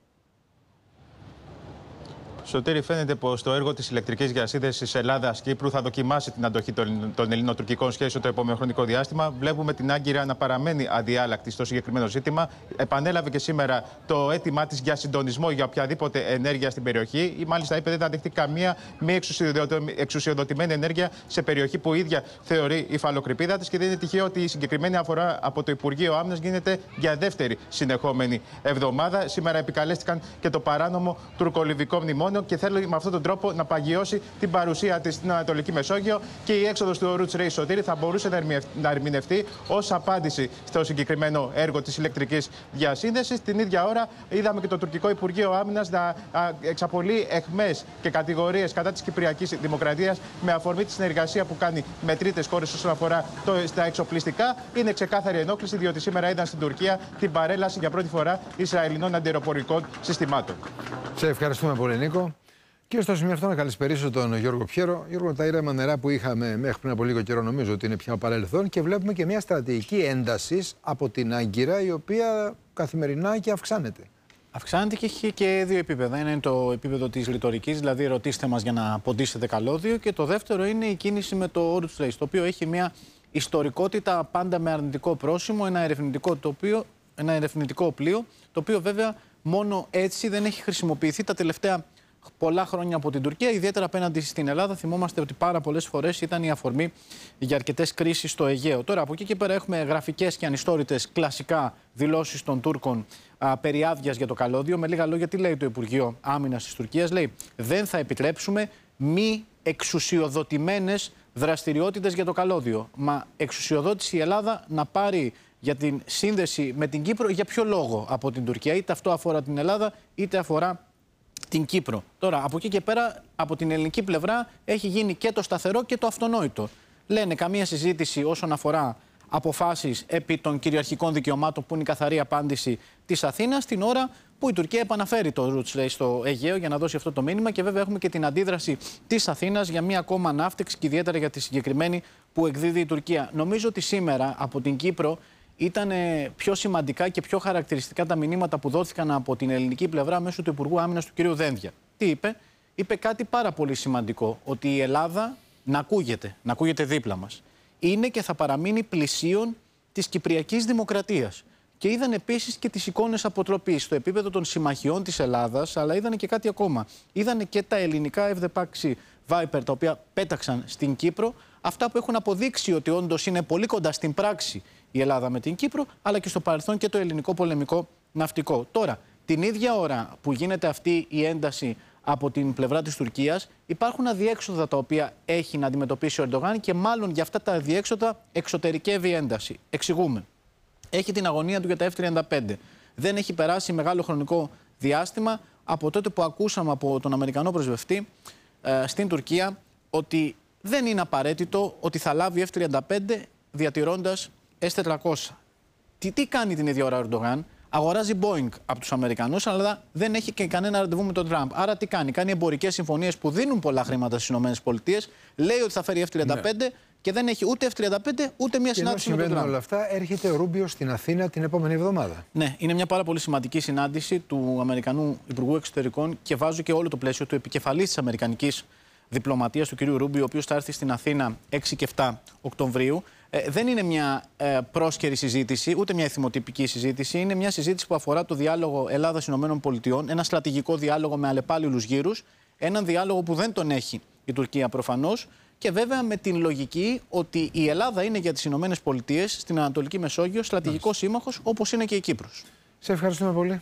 Σωτήρη, φαίνεται πως το έργο της ηλεκτρικής διασύνδεσης Ελλάδας-Κύπρου θα δοκιμάσει την αντοχή των ελληνοτουρκικών σχέσεων το επόμενο χρονικό διάστημα. Βλέπουμε την Άγκυρα να παραμένει αδιάλακτη στο συγκεκριμένο ζήτημα. Επανέλαβε και σήμερα το αίτημά της για συντονισμό για οποιαδήποτε ενέργεια στην περιοχή, ή μάλιστα είπε δεν θα δεχτεί καμία μη εξουσιοδοτημένη ενέργεια σε περιοχή που η ίδια θεωρεί υφαλοκρηπίδα της. Και δεν είναι τυχαίο ότι η συγκεκριμένη αφορά από το Υπουργείο Άμυνας γίνεται για δεύτερη συνεχόμενη εβδομάδα. Σήμερα επικαλέστηκαν και το παράνομο τουρκολιβικό μνημόνιο και θέλει με αυτόν τον τρόπο να παγιώσει την παρουσία της στην Ανατολική Μεσόγειο. Και η έξοδος του Roots Race, Σωτήρη, θα μπορούσε να ερμηνευτεί ως απάντηση στο συγκεκριμένο έργο της ηλεκτρικής διασύνδεσης. Την ίδια ώρα είδαμε και το τουρκικό Υπουργείο Άμυνας να εξαπολύει εχμές και κατηγορίες κατά της Κυπριακής Δημοκρατίας με αφορμή τη συνεργασία που κάνει με τρίτες χώρες όσον αφορά στα εξοπλιστικά. Είναι ξεκάθαρη ενόχληση, διότι σήμερα είδαν στην Τουρκία την παρέλαση για πρώτη φορά Ισραηλινών αντιαεροπορικών συστημάτων. Σε ευχαριστούμε πολύ, Νίκο. Και στο σημείο αυτό να καλησπερίσω τον Γιώργο Πιέρο. Γιώργο, τα ήρεμα νερά που είχαμε μέχρι πριν από λίγο καιρό νομίζω ότι είναι πια παρελθόν και βλέπουμε και μια στρατηγική ένταση από την Άγκυρα, η οποία καθημερινά και αυξάνεται. Αυξάνεται και έχει και δύο επίπεδα. Ένα είναι το επίπεδο της ρητορικής, δηλαδή ρωτήστε μας για να ποντίσετε καλώδιο. Και το δεύτερο είναι η κίνηση με το Roots Race, το οποίο έχει μια ιστορικότητα πάντα με αρνητικό πρόσημο, ένα ερευνητικό πλοίο, το οποίο βέβαια μόνο έτσι δεν έχει χρησιμοποιηθεί τα τελευταία πολλά χρόνια από την Τουρκία, ιδιαίτερα απέναντι στην Ελλάδα. Θυμόμαστε ότι πάρα πολλές φορές ήταν η αφορμή για αρκετές κρίσεις στο Αιγαίο. Τώρα, από εκεί και πέρα, έχουμε γραφικές και ανιστόρητες κλασικά δηλώσεις των Τούρκων περί άδειας για το καλώδιο. Με λίγα λόγια, τι λέει το Υπουργείο Άμυνας της Τουρκίας? Λέει: δεν θα επιτρέψουμε μη εξουσιοδοτημένες δραστηριότητες για το καλώδιο. Μα εξουσιοδότηση η Ελλάδα να πάρει για την σύνδεση με την Κύπρο, για ποιο λόγο από την Τουρκία? Είτε αυτό αφορά την Ελλάδα, είτε αφορά την Κύπρο. Τώρα, από εκεί και πέρα, από την ελληνική πλευρά, έχει γίνει και το σταθερό και το αυτονόητο. Λένε καμία συζήτηση όσον αφορά αποφάσεις επί των κυριαρχικών δικαιωμάτων, που είναι η καθαρή απάντηση της Αθήνας, την ώρα που η Τουρκία επαναφέρει το Roots Race στο Αιγαίο για να δώσει αυτό το μήνυμα. Και βέβαια έχουμε και την αντίδραση της Αθήνας για μία ακόμα ανάφτυξη και ιδιαίτερα για τη συγκεκριμένη που εκδίδει η Τουρκία. Νομίζω ότι σήμερα από την Κύπρο ήταν πιο σημαντικά και πιο χαρακτηριστικά τα μηνύματα που δόθηκαν από την ελληνική πλευρά μέσω του Υπουργού Άμυνας του κ. Δένδια. Τι είπε? Είπε κάτι πάρα πολύ σημαντικό, ότι η Ελλάδα να ακούγεται δίπλα μας. Είναι και θα παραμείνει πλησίον της Κυπριακής Δημοκρατίας. Και είδαν επίσης και τις εικόνες αποτροπής στο επίπεδο των συμμαχιών της Ελλάδας, αλλά είδαν και κάτι ακόμα. Είδαν και τα ελληνικά F-16 Viper, τα οποία πέταξαν στην Κύπρο, αυτά που έχουν αποδείξει ότι όντως είναι πολύ κοντά στην πράξη η Ελλάδα με την Κύπρο, αλλά και στο παρελθόν και το ελληνικό πολεμικό ναυτικό. Τώρα, την ίδια ώρα που γίνεται αυτή η ένταση από την πλευρά της Τουρκίας, υπάρχουν αδιέξοδα τα οποία έχει να αντιμετωπίσει ο Ερντογάν και μάλλον για αυτά τα αδιέξοδα εξωτερικεύει ένταση. Εξηγούμε. Έχει την αγωνία του για τα F-35. Δεν έχει περάσει μεγάλο χρονικό διάστημα από τότε που ακούσαμε από τον Αμερικανό πρεσβευτή στην Τουρκία ότι δεν είναι απαραίτητο ότι θα λάβει F-35 διατηρώντας S-400. Τι κάνει την ίδια ώρα ο Ερντογάν? Αγοράζει Boeing από τους Αμερικανούς, αλλά δεν έχει και κανένα ραντεβού με τον Τραμπ. Άρα τι κάνει? Κάνει εμπορικές συμφωνίες που δίνουν πολλά χρήματα στις ΗΠΑ, λέει ότι θα φέρει F-35 και δεν έχει ούτε F-35 ούτε μια συνάντηση με τον Τραμπ. Όλα αυτά, έρχεται ο Ρούμπιο στην Αθήνα την επόμενη εβδομάδα. Ναι, είναι μια πάρα πολύ σημαντική συνάντηση του Αμερικανού Υπουργού Εξωτερικών και βάζω και όλο το πλαίσιο του επικεφαλής της Αμερικανικής διπλωματίας, του κ. Ρούμπιο, ο οποίος θα έρθει στην Αθήνα 6 και 7 Οκτωβρίου. Δεν είναι μια πρόσκαιρη συζήτηση, ούτε μια εθιμοτυπική συζήτηση. Είναι μια συζήτηση που αφορά το διάλογο Ελλάδα-ΗΠΑ, ένα στρατηγικό διάλογο με αλλεπάλληλους γύρους, έναν διάλογο που δεν τον έχει η Τουρκία προφανώς, και βέβαια με την λογική ότι η Ελλάδα είναι για τις ΗΠΑ στην Ανατολική Μεσόγειο στρατηγικός σύμμαχος, όπως είναι και η Κύπρος. Σε ευχαριστούμε πολύ.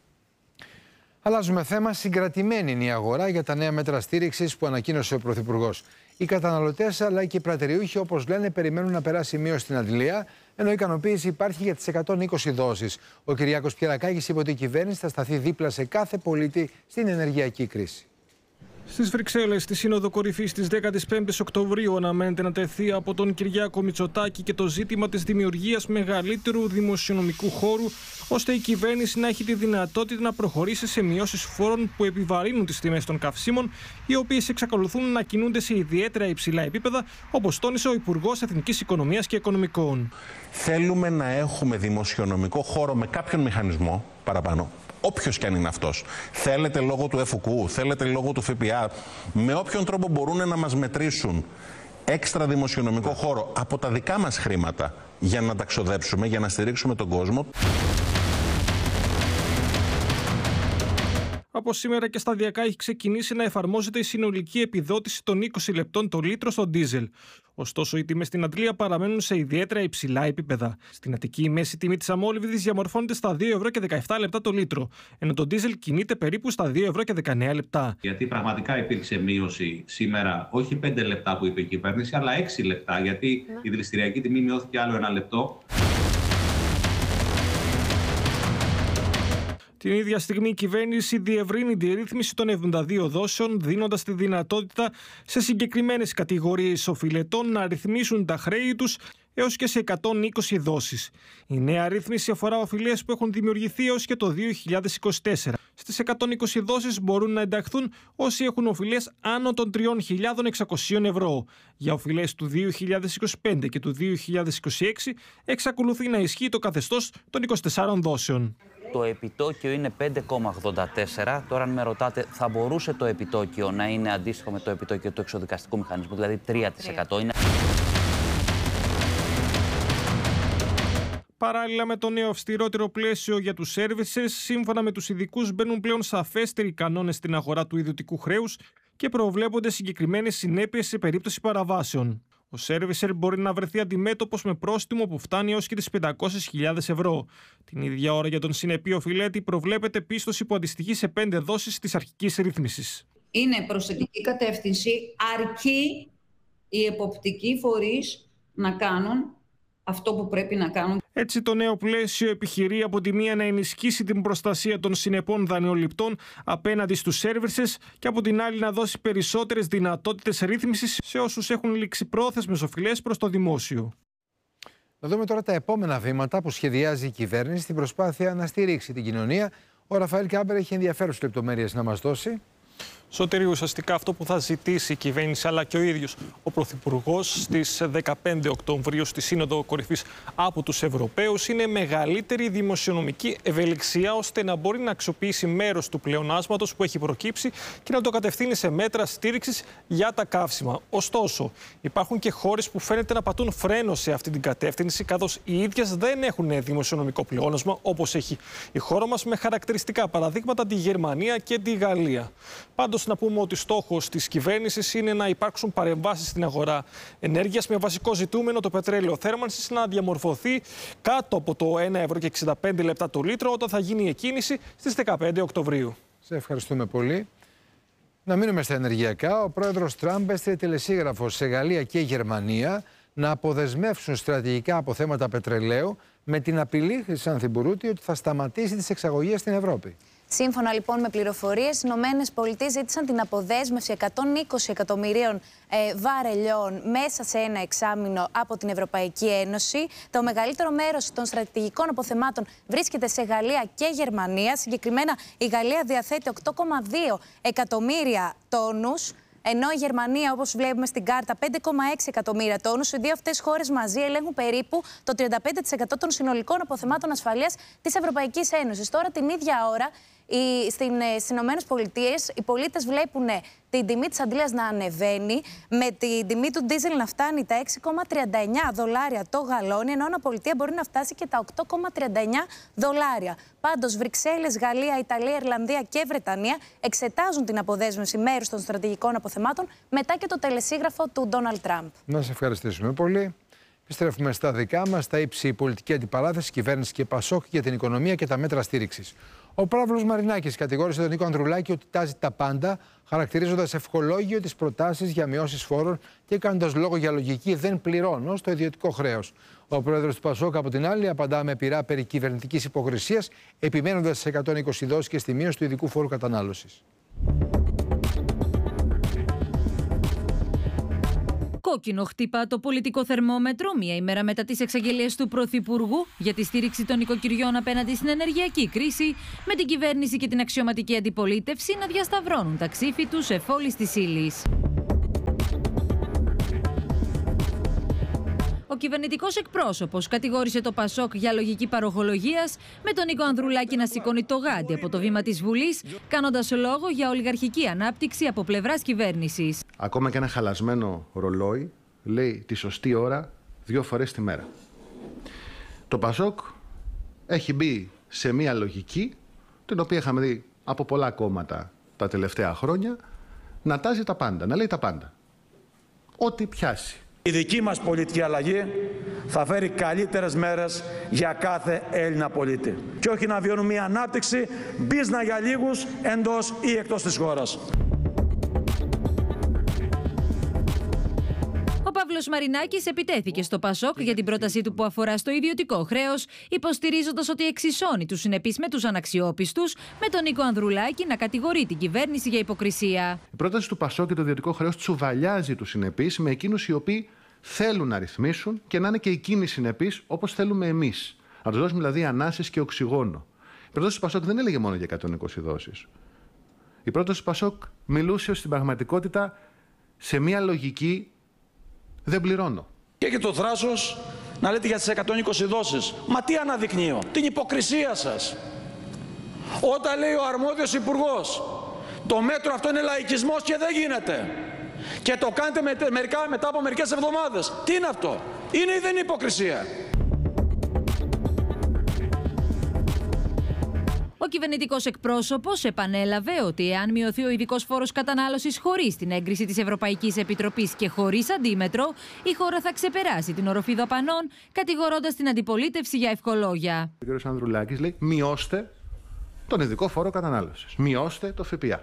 Αλλάζουμε θέμα. Συγκρατημένη είναι η αγορά για τα νέα μέτρα στήριξης που ανακοίνωσε ο Πρωθυπουργός. Οι καταναλωτές αλλά και οι πρατεριούχοι, όπως λένε, περιμένουν να περάσει μείωση στην αντλία, ενώ η ικανοποίηση υπάρχει για τις 120 δόσεις. Ο Κυριάκος Πιερακάκης είπε ότι η κυβέρνηση θα σταθεί δίπλα σε κάθε πολίτη στην ενεργειακή κρίση. Στις Βρυξέλλες, στη Σύνοδο Κορυφής της 15ης Οκτωβρίου αναμένεται να τεθεί από τον Κυριάκο Μητσοτάκη και το ζήτημα της δημιουργίας μεγαλύτερου δημοσιονομικού χώρου, ώστε η κυβέρνηση να έχει τη δυνατότητα να προχωρήσει σε μειώσεις φόρων που επιβαρύνουν τις τιμές των καυσίμων, οι οποίες εξακολουθούν να κινούνται σε ιδιαίτερα υψηλά επίπεδα, όπως τόνισε ο Υπουργός Εθνικής Οικονομίας και Οικονομικών. Θέλουμε να έχουμε δημοσιονομικό χώρο με κάποιον μηχανισμό παραπάνω. Όποιος και αν είναι αυτός. Θέλετε λόγω του ΕΦΟΚΟΥ, θέλετε λόγω του ΦΠΑ, με όποιον τρόπο μπορούν να μας μετρήσουν έξτρα δημοσιονομικό χώρο από τα δικά μας χρήματα για να τα ξοδέψουμε, για να στηρίξουμε τον κόσμο. Από σήμερα και σταδιακά έχει ξεκινήσει να εφαρμόζεται η συνολική επιδότηση των 20 λεπτών το λίτρο στο ντίζελ. Ωστόσο, οι τιμές στην Αντλία παραμένουν σε ιδιαίτερα υψηλά επίπεδα. Στην Αττική, η μέση τιμή της αμόλυβδης διαμορφώνεται στα 2,17 ευρώ το λίτρο, ενώ το ντίζελ κινείται περίπου στα 2,19 ευρώ. Γιατί πραγματικά υπήρξε μείωση σήμερα, όχι 5 λεπτά που είπε η κυβέρνηση, αλλά 6 λεπτά, γιατί η δηληστηριακή τιμή μειώθηκε άλλο 1 λεπτό. Την ίδια στιγμή η κυβέρνηση διευρύνει τη ρύθμιση των 72 δόσεων, δίνοντας τη δυνατότητα σε συγκεκριμένες κατηγορίες οφειλετών να ρυθμίσουν τα χρέη τους έως και σε 120 δόσεις. Η νέα ρύθμιση αφορά οφειλές που έχουν δημιουργηθεί έως και το 2024. Στις 120 δόσεις μπορούν να ενταχθούν όσοι έχουν οφειλές άνω των 3.600 ευρώ. Για οφειλές του 2025 και του 2026 εξακολουθεί να ισχύει το καθεστώς των 24 δόσεων. Το επιτόκιο είναι 5,84. Τώρα, αν με ρωτάτε, θα μπορούσε το επιτόκιο να είναι αντίστοιχο με το επιτόκιο του εξοδικαστικού μηχανισμού, δηλαδή 3%. Είναι... Παράλληλα με το νέο αυστηρότερο πλαίσιο για τους services, σύμφωνα με τους ειδικούς, μπαίνουν πλέον σαφέστεροι κανόνες στην αγορά του ιδιωτικού χρέους και προβλέπονται συγκεκριμένες συνέπειες σε περίπτωση παραβάσεων. Ο servicer μπορεί να βρεθεί αντιμέτωπος με πρόστιμο που φτάνει έως και τις 500.000 ευρώ. Την ίδια ώρα για τον συνεπή οφειλέτη προβλέπεται πίστοση που αντιστοιχεί σε 5 δόσεις της αρχικής ρύθμισης. Είναι προσθετική κατεύθυνση, αρκεί οι εποπτικοί φορείς να κάνουν αυτό που πρέπει να κάνουν. Έτσι, το νέο πλαίσιο επιχειρεί από τη μία να ενισχύσει την προστασία των συνεπών δανειοληπτών απέναντι στους services και από την άλλη να δώσει περισσότερες δυνατότητες ρύθμισης σε όσους έχουν ληξιπρόθεσμες οφειλές προς το δημόσιο. Να δούμε τώρα τα επόμενα βήματα που σχεδιάζει η κυβέρνηση στην προσπάθεια να στηρίξει την κοινωνία. Ο Ραφαήλ Κάμπερ έχει ενδιαφέρουσες λεπτομέρειες να μας δώσει. Σωτήρη, ουσιαστικά αυτό που θα ζητήσει η κυβέρνηση αλλά και ο ίδιος ο Πρωθυπουργός στις 15 Οκτωβρίου στη Σύνοδο Κορυφής από τους Ευρωπαίους είναι μεγαλύτερη δημοσιονομική ευελιξία, ώστε να μπορεί να αξιοποιήσει μέρος του πλεονάσματος που έχει προκύψει και να το κατευθύνει σε μέτρα στήριξης για τα καύσιμα. Ωστόσο, υπάρχουν και χώρες που φαίνεται να πατούν φρένο σε αυτή την κατεύθυνση, καθώς οι ίδιες δεν έχουν δημοσιονομικό πλεόνασμα όπως έχει η χώρα μας, με χαρακτηριστικά παραδείγματα τη Γερμανία και τη Γαλλία. Πάντως, να πούμε ότι στόχος της κυβέρνησης είναι να υπάρξουν παρεμβάσεις στην αγορά ενέργειας, με βασικό ζητούμενο το πετρέλαιο θέρμανσης να διαμορφωθεί κάτω από το 1,65 ευρώ το λίτρο όταν θα γίνει η εκκίνηση στις 15 Οκτωβρίου. Σε ευχαριστούμε πολύ. Να μείνουμε στα ενεργειακά. Ο πρόεδρος Τραμπ έστειλε τελεσίγραφο σε Γαλλία και Γερμανία να αποδεσμεύσουν στρατηγικά αποθέματα πετρελαίου, με την απειλή, Χρυσάνθη Μπουρούτη, ότι θα σταματήσει τις εξαγωγές στην Ευρώπη. Σύμφωνα λοιπόν με πληροφορίες, οι ΗΠΑ ζήτησαν την αποδέσμευση 120 εκατομμυρίων βαρελιών μέσα σε ένα εξάμηνο από την Ευρωπαϊκή Ένωση. Το μεγαλύτερο μέρος των στρατηγικών αποθεμάτων βρίσκεται σε Γαλλία και Γερμανία. Συγκεκριμένα, η Γαλλία διαθέτει 8,2 εκατομμύρια τόνους, ενώ η Γερμανία, όπως βλέπουμε στην κάρτα, 5,6 εκατομμύρια τόνους. Οι δύο αυτές χώρες μαζί ελέγχουν περίπου το 35% των συνολικών αποθεμάτων ασφαλείας της Ευρωπαϊκής Ένωσης. Τώρα, την ίδια ώρα, στις Ηνωμένες Πολιτείες, οι πολίτες βλέπουν την τιμή της Αντλίας να ανεβαίνει, με την τιμή του ντίζελ να φτάνει τα 6,39 δολάρια το γαλόνι, ενώ η πολιτεία μπορεί να φτάσει και τα 8,39 δολάρια. Πάντως, Βρυξέλλες, Γαλλία, Ιταλία, Ιρλανδία και Βρετανία εξετάζουν την αποδέσμευση μέρους των στρατηγικών αποθεμάτων μετά και το τελεσίγραφο του Ντόναλντ Τραμπ. Να σε ευχαριστήσουμε πολύ. Επιστρέφουμε στα δικά μας, στα ύψη πολιτική αντιπαράθεση, κυβέρνηση και Πασόκ για την οικονομία και τα μέτρα στήριξης. Ο Παύλος Μαρινάκης κατηγόρησε τον Νίκο Ανδρουλάκη ότι τάζει τα πάντα, χαρακτηρίζοντας ευχολόγιο τις προτάσεις για μειώσεις φόρων και κάνοντας λόγο για λογική δεν πληρώνω στο ιδιωτικό χρέος. Ο πρόεδρος του Πασόκ, από την άλλη, απαντά με πειρά περί κυβερνητικής υποκρισίας, επιμένοντας σε 120 δόσεις και στη μείωση του ειδικού φόρου κατανάλωσης. Κόκκινο χτύπα το πολιτικό θερμόμετρο μία ημέρα μετά τις εξαγγελίες του Πρωθυπουργού για τη στήριξη των οικοκυριών απέναντι στην ενεργειακή κρίση, με την κυβέρνηση και την αξιωματική αντιπολίτευση να διασταυρώνουν τα ξύφη τους εφόλης της ύλης. Ο κυβερνητικός εκπρόσωπος κατηγόρησε το Πασόκ για λογική παροχολογίας, με τον Νίκο Ανδρουλάκη να σηκώνει το γάντι από το βήμα της Βουλής, κάνοντας λόγο για ολιγαρχική ανάπτυξη από πλευράς κυβέρνησης. Ακόμα και ένα χαλασμένο ρολόι λέει τη σωστή ώρα 2 φορές τη μέρα. Το Πασόκ έχει μπει σε μια λογική, την οποία είχαμε δει από πολλά κόμματα τα τελευταία χρόνια, να τάζει τα πάντα, να λέει τα πάντα. Ό,τι πιάσει. Η δική μας πολιτική αλλαγή θα φέρει καλύτερες μέρες για κάθε Έλληνα πολίτη. Και όχι να βιώνουν μια ανάπτυξη μπίζνα για λίγους εντός ή εκτός της χώρας. Ο Παύλος Μαρινάκης επιτέθηκε στο Πασόκ για την πρότασή του που αφορά στο ιδιωτικό χρέος, υποστηρίζοντας ότι εξισώνει τους συνεπείς με τους αναξιόπιστους, με τον Νίκο Ανδρουλάκη να κατηγορεί την κυβέρνηση για υποκρισία. Η πρόταση του Πασόκ για το ιδιωτικό χρέος τσουβαλιάζει τους συνεπείς με εκείνους οι οποίοι θέλουν να ρυθμίσουν και να είναι και εκείνοι συνεπείς όπως θέλουμε εμείς. Να τους δώσουμε δηλαδή ανάσες και οξυγόνο. Η πρόταση του Πασόκ δεν έλεγε μόνο για 120 δόσεις. Η πρόταση του Πασόκ μιλούσε στην πραγματικότητα σε μια λογική δεν πληρώνω. Και έχει το θράσος να λέτε για τις 120 δόσεις. Μα τι αναδεικνύω? Την υποκρισία σας. Όταν λέει ο αρμόδιος υπουργός, το μέτρο αυτό είναι λαϊκισμός και δεν γίνεται. Και το κάνετε μετά από μερικές εβδομάδες. Τι είναι αυτό? Είναι ή δεν είναι υποκρισία? Ο κυβερνητικός εκπρόσωπος επανέλαβε ότι εάν μειωθεί ο ειδικός φόρος κατανάλωσης χωρίς την έγκριση της Ευρωπαϊκής Επιτροπής και χωρίς αντίμετρο, η χώρα θα ξεπεράσει την οροφή δαπανών, κατηγορώντας την αντιπολίτευση για ευχολόγια. Ο κ. Ανδρουλάκης λέει: μειώστε τον ειδικό φόρο κατανάλωσης. Μειώστε το ΦΠΑ.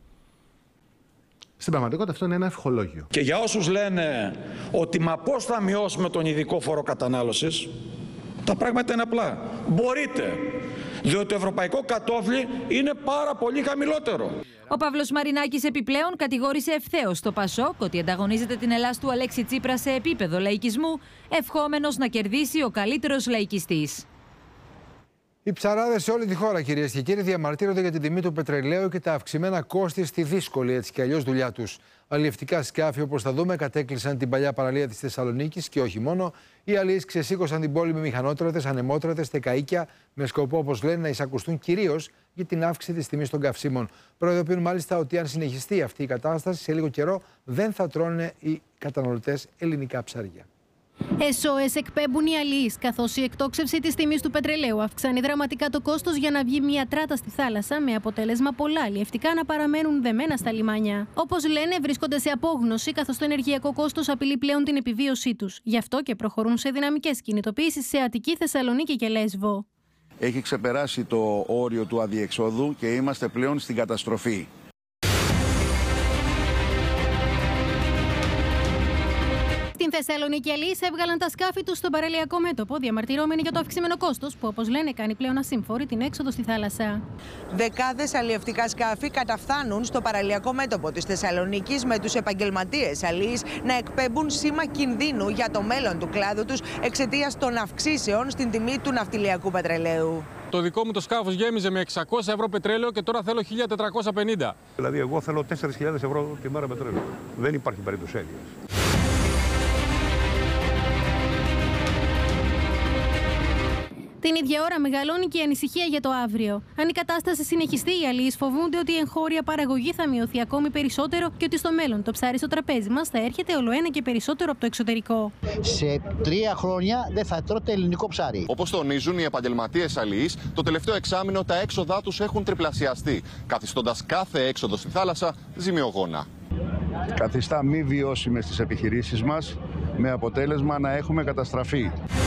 Στην πραγματικότητα αυτό είναι ένα ευχολόγιο. Και για όσους λένε ότι μα πώς θα μειώσουμε τον ειδικό φόρο κατανάλωσης, τα πράγματα είναι απλά. Μπορείτε. Διότι το ευρωπαϊκό κατόφλι είναι πάρα πολύ χαμηλότερο. Ο Παύλος Μαρινάκης επιπλέον κατηγόρησε ευθέως το Πασόκ ότι ανταγωνίζεται την Ελλάς του Αλέξη Τσίπρα σε επίπεδο λαϊκισμού, ευχόμενος να κερδίσει ο καλύτερος λαϊκιστής. Οι ψαράδες σε όλη τη χώρα, κυρίες και κύριοι, διαμαρτύρονται για την τιμή του πετρελαίου και τα αυξημένα κόστη στη δύσκολη έτσι κι αλλιώς δουλειά τους. Αλλιευτικά σκάφη, όπως θα δούμε, κατέκλυσαν την παλιά παραλία της Θεσσαλονίκης και όχι μόνο. Οι αλλιείς ξεσήκωσαν την πόλη με μηχανότρατες, ανεμότρατες, τεκαΐκια, με σκοπό, όπως λένε, να εισακουστούν κυρίως για την αύξηση της τιμής των καυσίμων. Προειδοποιούν μάλιστα ότι αν συνεχιστεί αυτή η κατάσταση, σε λίγο καιρό δεν θα τρώνε οι καταναλωτές ελληνικά ψάρια. SOS εκπέμπουν οι αλλιείς, καθώς η εκτόξευση της τιμής του πετρελαίου αυξάνει δραματικά το κόστος για να βγει μια τράτα στη θάλασσα, με αποτέλεσμα πολλά αλλιευτικά να παραμένουν δεμένα στα λιμάνια. Όπως λένε, βρίσκονται σε απόγνωση, καθώς το ενεργειακό κόστος απειλεί πλέον την επιβίωσή τους. Γι' αυτό και προχωρούν σε δυναμικές κινητοποιήσεις σε Αττική, Θεσσαλονίκη και Λέσβο. Έχει ξεπεράσει το όριο του αδιεξόδου και είμαστε πλέον στην καταστροφή. Στην Θεσσαλονίκη, οι αλλιείς έβγαλαν τα σκάφη τους στο παραλιακό μέτωπο, διαμαρτυρόμενοι για το αυξημένο κόστος, που όπως λένε κάνει πλέον ασύμφορη την έξοδο στη θάλασσα. Δεκάδες αλλιευτικά σκάφη καταφθάνουν στο παραλιακό μέτωπο της Θεσσαλονίκης, με τους επαγγελματίες αλλιείς να εκπέμπουν σήμα κινδύνου για το μέλλον του κλάδου τους εξαιτίας των αυξήσεων στην τιμή του ναυτιλιακού πετρελαίου. Το δικό μου το σκάφος γέμιζε με 600 ευρώ πετρέλαιο και τώρα θέλω 1.450. Δηλαδή, εγώ θέλω 4.000 ευρώ τη μέρα πετρέλαιο. Δεν υπάρχει περίπτωση έννοιας. Την ίδια ώρα μεγαλώνει και η ανησυχία για το αύριο. Αν η κατάσταση συνεχιστεί, οι αλλιείς φοβούνται ότι η εγχώρια παραγωγή θα μειωθεί ακόμη περισσότερο και ότι στο μέλλον το ψάρι στο τραπέζι μας θα έρχεται ολοένα και περισσότερο από το εξωτερικό. Σε 3 χρόνια δεν θα τρώτε ελληνικό ψάρι. Όπως τονίζουν οι επαγγελματίες αλλιείς, το τελευταίο εξάμηνο τα έξοδά τους έχουν τριπλασιαστεί, καθιστώντας κάθε έξοδο στη θάλασσα ζημιογόνα. Καθιστά μη βιώσιμες τις επιχειρήσεις μας, με αποτέλεσμα να έχουμε καταστραφεί.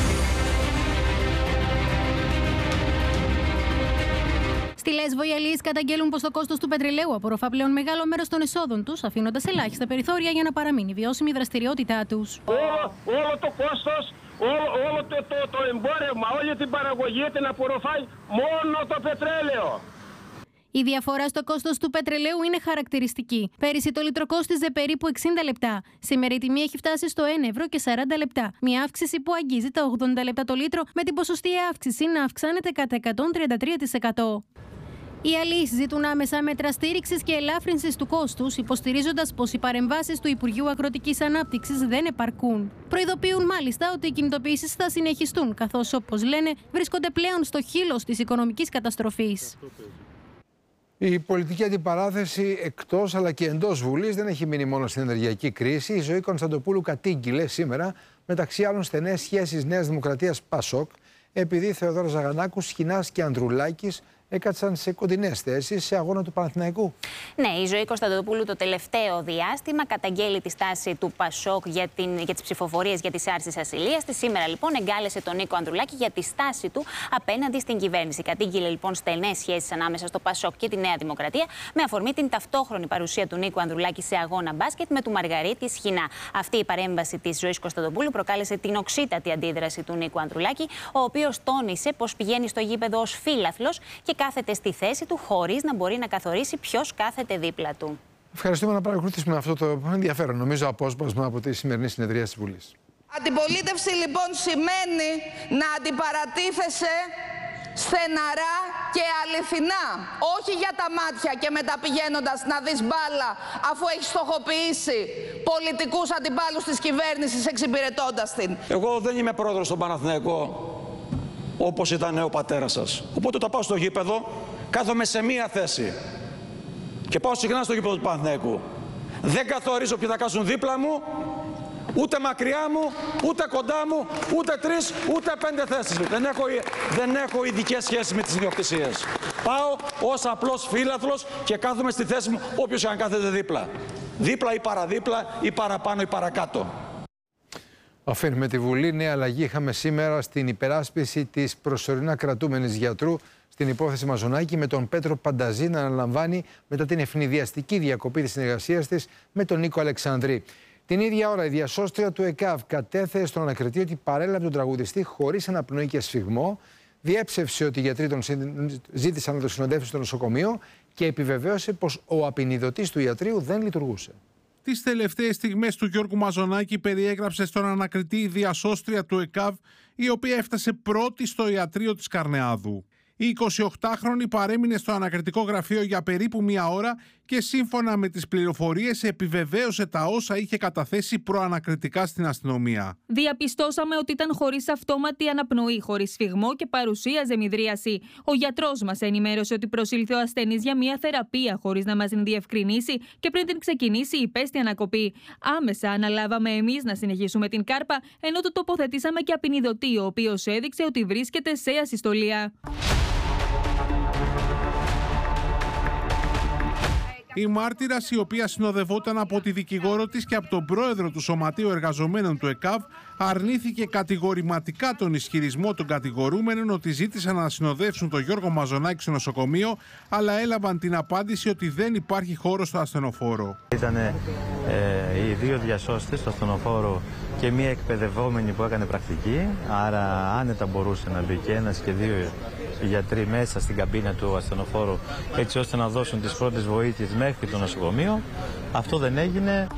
Στη Λέσβο, οι αλλιείς καταγγέλουν πως το κόστος του πετρελαίου απορροφά πλέον μεγάλο μέρος των εσόδων τους, αφήνοντας ελάχιστα περιθώρια για να παραμείνει βιώσιμη η δραστηριότητά τους. Όλο το κόστος, όλο το εμπόρευμα, όλη την παραγωγή την απορροφάει μόνο το πετρέλαιο. Η διαφορά στο κόστος του πετρελαίου είναι χαρακτηριστική. Πέρυσι το λίτρο κόστιζε περίπου 60 λεπτά. Σήμερα η τιμή έχει φτάσει στο 1,40 ευρώ. Μια αύξηση που αγγίζει τα 80 λεπτά το λίτρο, με την ποσοστιαία αύξηση να αυξάνεται κατά 133%. Οι αλλοίς ζητούν άμεσα μέτρα στήριξης και ελάφρυνσης του κόστους, υποστηρίζοντας πως οι παρεμβάσεις του Υπουργείου Αγροτικής Ανάπτυξης δεν επαρκούν. Προειδοποιούν μάλιστα ότι οι κινητοποιήσεις θα συνεχιστούν, καθώς, όπως λένε, βρίσκονται πλέον στο χείλος της οικονομικής καταστροφής. Η πολιτική αντιπαράθεση εκτός αλλά και εντός Βουλής δεν έχει μείνει μόνο στην ενεργειακή κρίση. Η Ζωή Κωνσταντοπούλου κατήγγειλε σήμερα, μεταξύ άλλων, στενές σχέσεις Νέας Δημοκρατίας ΠΑΣΟΚ, επειδή Θεοδόρος Ζαγανάκους, Σχοινάς και Ανδρουλάκης έκατσαν σε κοντινές θέσεις σε αγώνα του Παναθηναϊκού. Ναι, η Ζωή Κωνσταντοπούλου το τελευταίο διάστημα καταγγέλει τη στάση του ΠΑΣΟΚ για τις ψηφοφορίες για τις άρσεις ασυλίας της. Σήμερα λοιπόν εγκάλεσε τον Νίκο Ανδρουλάκη για τη στάση του απέναντι στην κυβέρνηση. Κατήγγειλε λοιπόν στενές σχέσεις ανάμεσα στο ΠΑΣΟΚ και τη Νέα Δημοκρατία, με αφορμή την ταυτόχρονη παρουσία του Νίκου Ανδρουλάκη σε αγώνα μπάσκετ με του Μαργαρίτη Σχοινά. Αυτή η παρέμβαση της Ζωής Κωνσταντοπούλου προκάλεσε την οξύτατη αντίδραση του Νίκου Ανδρουλάκη, ο οποίος τόνισε πως πηγαίνει στο γήπεδο ως φίλαθλος και κάθεται στη θέση του χωρίς να μπορεί να καθορίσει ποιος κάθεται δίπλα του. Ευχαριστούμε να παρακολουθήσουμε αυτό το ενδιαφέρον, νομίζω, απόσπασμα από τη σημερινή συνεδρία της Βουλής. Αντιπολίτευση λοιπόν σημαίνει να αντιπαρατίθεσαι στεναρά και αληθινά. Όχι για τα μάτια και μεταπηγαίνοντας να δεις μπάλα, αφού έχεις στοχοποιήσει πολιτικούς αντιπάλους της κυβέρνησης εξυπηρετώντας την. Εγώ δεν είμαι πρόεδρος στον Παναθηναϊκό, όπως ήταν ο πατέρας σας. Οπότε όταν πάω στο γήπεδο, κάθομαι σε μία θέση. Και πάω συχνά στο γήπεδο του Παναθηναϊκού. Δεν καθορίζω ποιοι θα κάτσουν δίπλα μου, ούτε μακριά μου, ούτε κοντά μου, ούτε 3, ούτε 5 θέσεις. Δεν έχω ειδικές σχέσεις με τις ιδιοκτησίες. Πάω ως απλός φίλαθλος και κάθομαι στη θέση μου όποιος και αν κάθεται δίπλα. Δίπλα ή παραδίπλα ή παραπάνω ή παρακάτω. Αφήνουμε τη Βουλή. Νέα αλλαγή είχαμε σήμερα στην υπεράσπιση της προσωρινά κρατούμενης γιατρού στην υπόθεση Μαζονάκη, με τον Πέτρο Πανταζή να αναλαμβάνει μετά την ευνηδιαστική διακοπή της συνεργασίας της με τον Νίκο Αλεξανδρή. Την ίδια ώρα η διασώστρια του ΕΚΑΒ κατέθεσε στον ανακριτή ότι παρέλαβε τον τραγουδιστή χωρίς αναπνοή και σφυγμό, διέψευσε ότι οι γιατροί τον ζήτησαν να τον συνοδεύσουν στο νοσοκομείο και επιβεβαίωσε πως ο απεινιδωτής του ιατρείου δεν λειτουργούσε. Τις τελευταίες στιγμές του Γιώργου Μαζονάκη περιέγραψε στον ανακριτή η διασώστρια του ΕΚΑΒ, η οποία έφτασε πρώτη στο ιατρείο της Καρνεάδου. Η 28χρονη παρέμεινε στο ανακριτικό γραφείο για περίπου μία ώρα και σύμφωνα με τις πληροφορίες επιβεβαίωσε τα όσα είχε καταθέσει προανακριτικά στην αστυνομία. Διαπιστώσαμε ότι ήταν χωρίς αυτόματη αναπνοή, χωρίς σφυγμό και παρουσίαζε μυδρίαση. Ο γιατρός μας ενημέρωσε ότι προσήλθε ο ασθενής για μία θεραπεία χωρίς να μας διευκρινίσει και πριν την ξεκινήσει υπέστη ανακοπή. Άμεσα αναλάβαμε εμείς να συνεχίσουμε την κάρπα, ενώ το τοποθετήσαμε και απεινιδωτή, ο οποίος έδειξε ότι βρίσκεται σε ασυστολία. Η μάρτυρας, η οποία συνοδευόταν από τη δικηγόρο της και από τον πρόεδρο του Σωματείου Εργαζομένων του ΕΚΑΒ, αρνήθηκε κατηγορηματικά τον ισχυρισμό των κατηγορούμενων ότι ζήτησαν να συνοδεύσουν τον Γιώργο Μαζονάκη στο νοσοκομείο, αλλά έλαβαν την απάντηση ότι δεν υπάρχει χώρο στο ασθενοφόρο. Ήταν οι δύο διασώστες στο ασθενοφόρο και μία εκπαιδευόμενη που έκανε πρακτική, άρα άνετα μπορούσε να μπει και ένας και δύο γιατροί μέσα στην καμπίνα του ασθενοφόρου, έτσι ώστε να δώσουν τις πρώτες βοήθειες μέχρι το νοσοκομείο. Αυτό δεν έγινε.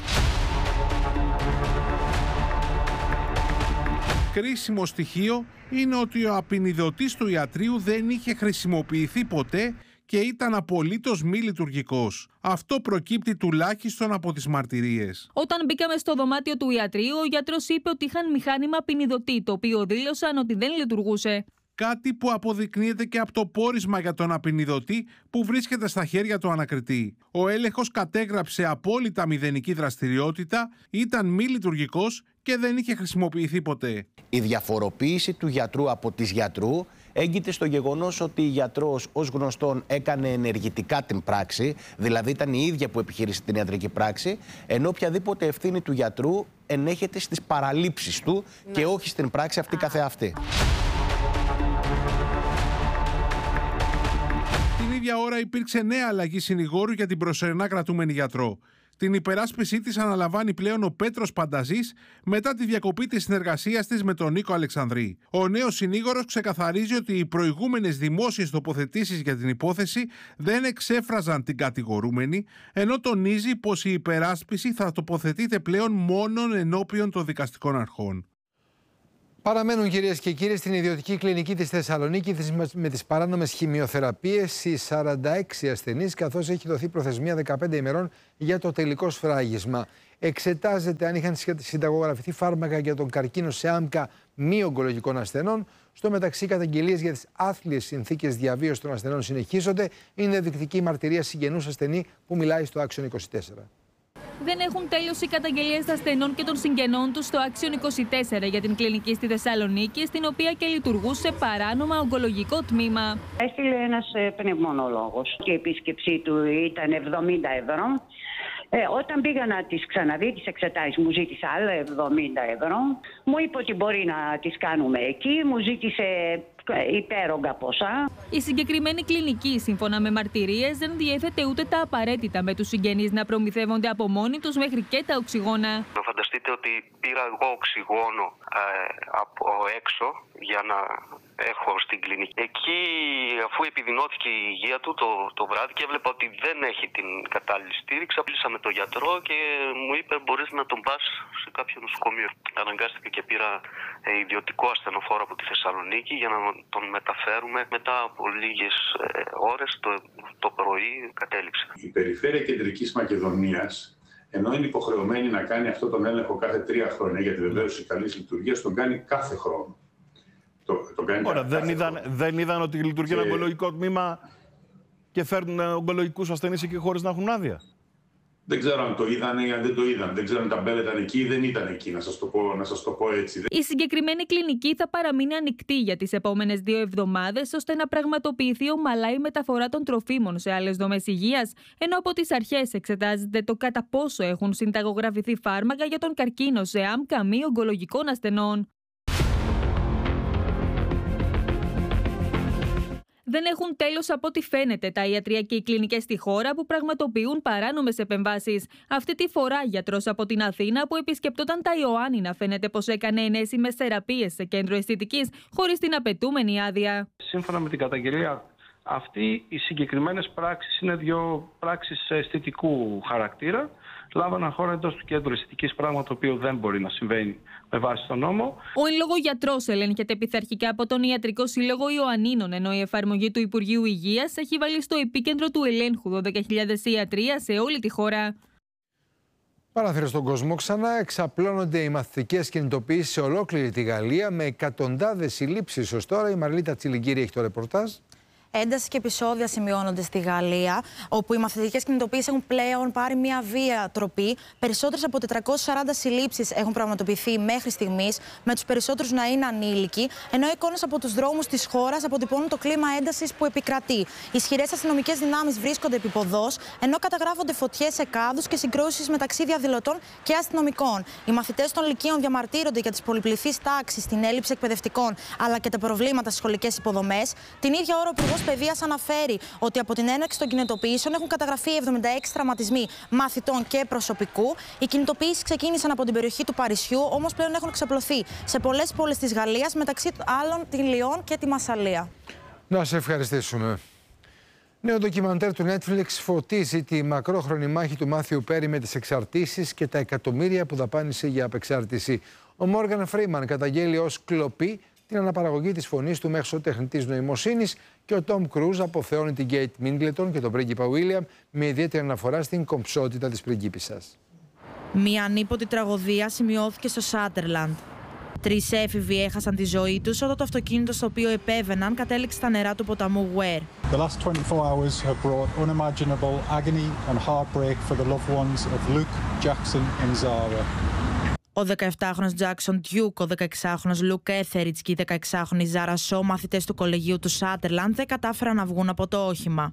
Κρίσιμο στοιχείο είναι ότι ο απεινιδωτής του ιατρείου δεν είχε χρησιμοποιηθεί ποτέ και ήταν απολύτως μη λειτουργικός. Αυτό προκύπτει τουλάχιστον από τις μαρτυρίες. Όταν μπήκαμε στο δωμάτιο του ιατρείου, ο γιατρός είπε ότι είχαν μηχάνημα απεινιδωτή, το οποίο δήλωσαν ότι δεν λειτουργούσε. Κάτι που αποδεικνύεται και από το πόρισμα για τον απεινιδωτή που βρίσκεται στα χέρια του ανακριτή. Ο έλεγχος κατέγραψε απόλυτα μηδενική δραστηριότητα, ήταν μη λειτουργικός και δεν είχε χρησιμοποιηθεί ποτέ. Η διαφοροποίηση του γιατρού από της γιατρού έγκυται στο γεγονός ότι η γιατρός ως γνωστόν έκανε ενεργητικά την πράξη, δηλαδή ήταν η ίδια που επιχείρησε την ιατρική πράξη, ενώ οποιαδήποτε ευθύνη του γιατρού ενέχεται στις παραλήψεις του και όχι στην πράξη αυτή καθεαυτή. Την ίδια ώρα υπήρξε νέα αλλαγή συνηγόρου για την προσωρινά κρατούμενη γιατρό. Την υπεράσπιση της αναλαμβάνει πλέον ο Πέτρος Πανταζής μετά τη διακοπή της συνεργασίας της με τον Νίκο Αλεξανδρή. Ο νέος συνήγορος ξεκαθαρίζει ότι οι προηγούμενες δημόσιες τοποθετήσεις για την υπόθεση δεν εξέφραζαν την κατηγορούμενη, ενώ τονίζει πως η υπεράσπιση θα τοποθετείται πλέον μόνον ενώπιον των δικαστικών αρχών. Παραμένουν, κυρίες και κύριοι, στην ιδιωτική κλινική της Θεσσαλονίκης με τις παράνομες χημειοθεραπείες οι 46 ασθενείς, καθώς έχει δοθεί προθεσμία 15 ημερών για το τελικό σφράγισμα. Εξετάζεται αν είχαν συνταγογραφηθεί φάρμακα για τον καρκίνο σε άμκα μη ογκολογικών ασθενών. Στο μεταξύ, καταγγελίες για τις άθλιες συνθήκες διαβίωσης των ασθενών συνεχίζονται. Είναι ενδεικτική μαρτυρία συγγενούς ασθενή που μιλάει στο Action 24. Δεν έχουν τέλος οι καταγγελίες ασθενών και των συγγενών τους στο Action 24 για την κλινική στη Θεσσαλονίκη, στην οποία και λειτουργούσε παράνομα ογκολογικό τμήμα. Έστειλε ένας πνευμονολόγος και η επίσκεψή του ήταν 70 ευρώ. Όταν πήγα να τις ξαναδεί τις εξετάσεις, μου ζήτησε άλλα 70 ευρώ. Μου είπε ότι μπορεί να τις κάνουμε εκεί, μου ζήτησε υπέρογκα ποσά. Η συγκεκριμένη κλινική, σύμφωνα με μαρτυρίες, δεν διέθετε ούτε τα απαραίτητα με τους συγγενείς να προμηθεύονται από μόνοι τους μέχρι και τα οξυγόνα. Φανταστείτε ότι πήρα εγώ οξυγόνο από έξω για να έχω στην κλινική. Εκεί, αφού επιδεινώθηκε η υγεία του το βράδυ και έβλεπα ότι δεν έχει την κατάλληλη στήριξη, μίλησα με τον γιατρό και μου είπε μπορείς να τον πας σε κάποιο νοσοκομείο. Αναγκάστηκα και πήρα ιδιωτικό ασθενοφόρο από τη Θεσσαλονίκη για να τον μεταφέρουμε. Μετά από λίγες ώρες το πρωί κατέληξε. Η Περιφέρεια Κεντρικής Μακεδονίας, ενώ είναι υποχρεωμένη να κάνει αυτό τον έλεγχο κάθε 3 χρόνια για τη βεβαίωση καλής λειτουργίας, τον κάνει κάθε χρόνο. Ωραία, δεν είδαν ότι λειτουργεί ένα ογκολογικό τμήμα και φέρνουν ογκολογικούς ασθενείς εκεί χωρίς να έχουν άδεια? Δεν ξέρω αν το είδαν ή αν δεν το είδαν. Δεν ξέρω αν τα μπέλα ήταν εκεί ή δεν ήταν εκεί, να σας το πω έτσι. Η συγκεκριμένη κλινική θα παραμείνει ανοιχτή για τις επόμενες 2 εβδομάδες, ώστε να πραγματοποιηθεί ομαλά η μεταφορά των τροφίμων σε άλλες δομές υγείας, ενώ από τις αρχές εξετάζεται το κατά πόσο έχουν συνταγογραφηθεί φάρμακα για τον καρκίνο σε άμκα μη ογκολογικών ασθενών. Δεν έχουν τέλος από ό,τι φαίνεται τα ιατριακοί κλινικές στη χώρα που πραγματοποιούν παράνομες επεμβάσεις. Αυτή τη φορά γιατρός από την Αθήνα που επισκεπτόταν τα Ιωάννινα φαίνεται πως έκανε ενέσιμες θεραπείες σε κέντρο αισθητικής χωρίς την απαιτούμενη άδεια. Σύμφωνα με την καταγγελία αυτή, οι συγκεκριμένες πράξεις είναι 2 πράξεις αισθητικού χαρακτήρα. Λάβαναν χώρα εντός του κέντρου αισθητικής, πράγμα το οποίο δεν μπορεί να συμβαίνει με βάση τον νόμο. Ο εν λόγω γιατρός ελέγχεται πειθαρχικά από τον Ιατρικό Σύλλογο Ιωαννίνων, ενώ η εφαρμογή του Υπουργείου Υγείας έχει βάλει στο επίκεντρο του ελέγχου 12.000 ιατρία σε όλη τη χώρα. Παράθυρο στον κόσμο, ξανά εξαπλώνονται οι μαθητικές κινητοποιήσεις σε ολόκληρη τη Γαλλία με εκατοντάδες συλλήψεις ως τώρα. Η Μαριλίτα Τσιλιγκύρη έχει το ρεπορτάζ. Ένταση και επεισόδια σημειώνονται στη Γαλλία, όπου οι μαθητικές κινητοποιήσεις έχουν πλέον πάρει μια βία τροπή. Περισσότερες από 440 συλλήψεις έχουν πραγματοποιηθεί μέχρι στιγμής, με τους περισσότερους να είναι ανήλικοι, ενώ εικόνες από τους δρόμους της χώρας αποτυπώνουν το κλίμα έντασης που επικρατεί. Ισχυρές αστυνομικές δυνάμεις βρίσκονται επίποδος, ενώ καταγράφονται φωτιές σε κάδους και συγκρούσεις μεταξύ διαδηλωτών και αστυνομικών. Οι μαθητές των λυκείων διαμαρτύρονται για τις πολυπληθείς τάξεις, την έλλειψη εκπαιδευτικών αλλά και τα προβλήματα στις σχολικές υποδομές. Την ίδια ώρα, ο Παιδείας αναφέρει ότι από την έναρξη των κινητοποιήσεων έχουν καταγραφεί 76 τραυματισμοί μαθητών και προσωπικού. Οι κινητοποιήσεις ξεκίνησαν από την περιοχή του Παρισιού, όμως πλέον έχουν εξαπλωθεί σε πολλές πόλεις της Γαλλίας, μεταξύ άλλων τη Λιόν και τη Μασσαλία. Να σε ευχαριστήσουμε. Νέο ντοκιμαντέρ του Netflix φωτίζει τη μακρόχρονη μάχη του Μάθιου Πέρι με τις εξαρτήσεις και τα εκατομμύρια που δαπάνησε για απεξάρτηση. Ο Μόργαν Φρίμαν καταγγέλει ως κλοπή την αναπαραγωγή της φωνής του μέσω τεχνητής νοημοσύνης και ο Τόμ Κρούζ αποθεώνει την Γκέιτ Μίγκλετον και τον πρίγκιπα Βίλιαμ με ιδιαίτερη αναφορά στην κομψότητα της πριγκίπισσας. Μια ανίποτη τραγωδία σημειώθηκε στο Σάντερλαντ. 3 έφηβοι έχασαν τη ζωή τους όταν το αυτοκίνητο στο οποίο επέβαιναν κατέληξε στα νερά του ποταμού Ware. The last 24 hours have brought unimaginable agony and heartbreak for the loved ones of Luke, Jackson and Zara. Ο 17χρονος Τζάκσον Ντιούκ, ο 16χρονος Λουκ Έθεριτς και η 16χρονη Ζάρα Σό, μαθητές του κολεγίου του Σάντερλαντ, δεν κατάφεραν να βγουν από το όχημα.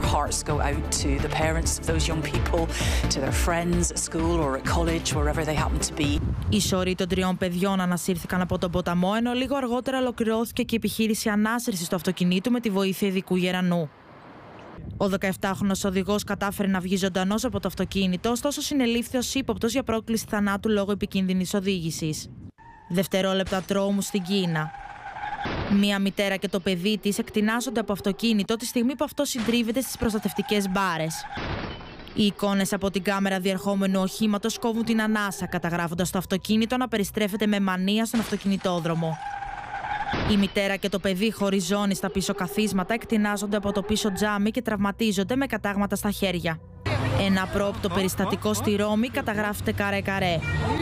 Οι σωροί των 3 παιδιών ανασύρθηκαν από τον ποταμό, ενώ λίγο αργότερα ολοκληρώθηκε και η επιχείρηση ανάσυρσης του αυτοκινήτου με τη βοήθεια ειδικού γερανού. Ο 17χρονος οδηγός κατάφερε να βγει ζωντανός από το αυτοκίνητο, ωστόσο συνελήφθη ως ύποπτος για πρόκληση θανάτου λόγω επικίνδυνης οδήγησης. Δευτερόλεπτα τρόμου στην Κίνα. Μία μητέρα και το παιδί της εκτινάσσονται από αυτοκίνητο τη στιγμή που αυτό συντρίβεται στις προστατευτικές μπάρες. Οι εικόνες από την κάμερα διερχόμενου οχήματος κόβουν την ανάσα, καταγράφοντας το αυτοκίνητο να περιστρέφεται με μανία στον αυτοκινητόδρομο. Η μητέρα και το παιδί χωρίς ζώνη στα πίσω καθίσματα εκτινάζονται από το πίσω τζάμι και τραυματίζονται με κατάγματα στα χέρια. Ένα απρόοπτο περιστατικό στη Ρώμη καταγράφεται καρέ-καρέ.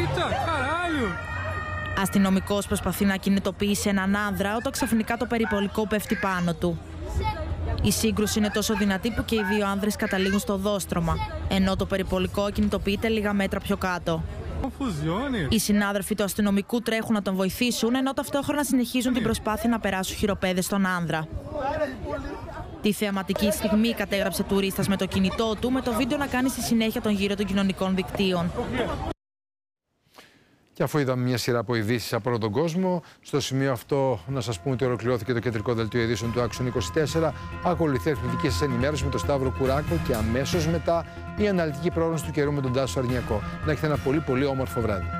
Αστυνομικός προσπαθεί να κινητοποιήσει έναν άνδρα όταν ξαφνικά το περιπολικό πέφτει πάνω του. Η σύγκρουση είναι τόσο δυνατή που και οι δύο άνδρες καταλήγουν στο οδόστρωμα, ενώ το περιπολικό κινητοποιείται λίγα μέτρα πιο κάτω. Οι συνάδελφοι του αστυνομικού τρέχουν να τον βοηθήσουν, ενώ ταυτόχρονα συνεχίζουν την προσπάθεια να περάσουν χειροπέδες στον άνδρα. Τη θεαματική στιγμή κατέγραψε τουρίστας με το κινητό του, με το βίντεο να κάνει στη συνέχεια τον γύρο των κοινωνικών δικτύων. Και αφού είδαμε μια σειρά από ειδήσεις από όλο τον κόσμο, στο σημείο αυτό να σας πούμε ότι ολοκληρώθηκε το κεντρικό δελτίο ειδήσεων του Action 24. Ακολουθεί η αριθμητική σας ενημέρωση με τον Σταύρο Κουράκο και αμέσως μετά η αναλυτική πρόγνωση του καιρού με τον Τάσο Αρνιακό. Να έχετε ένα πολύ όμορφο βράδυ.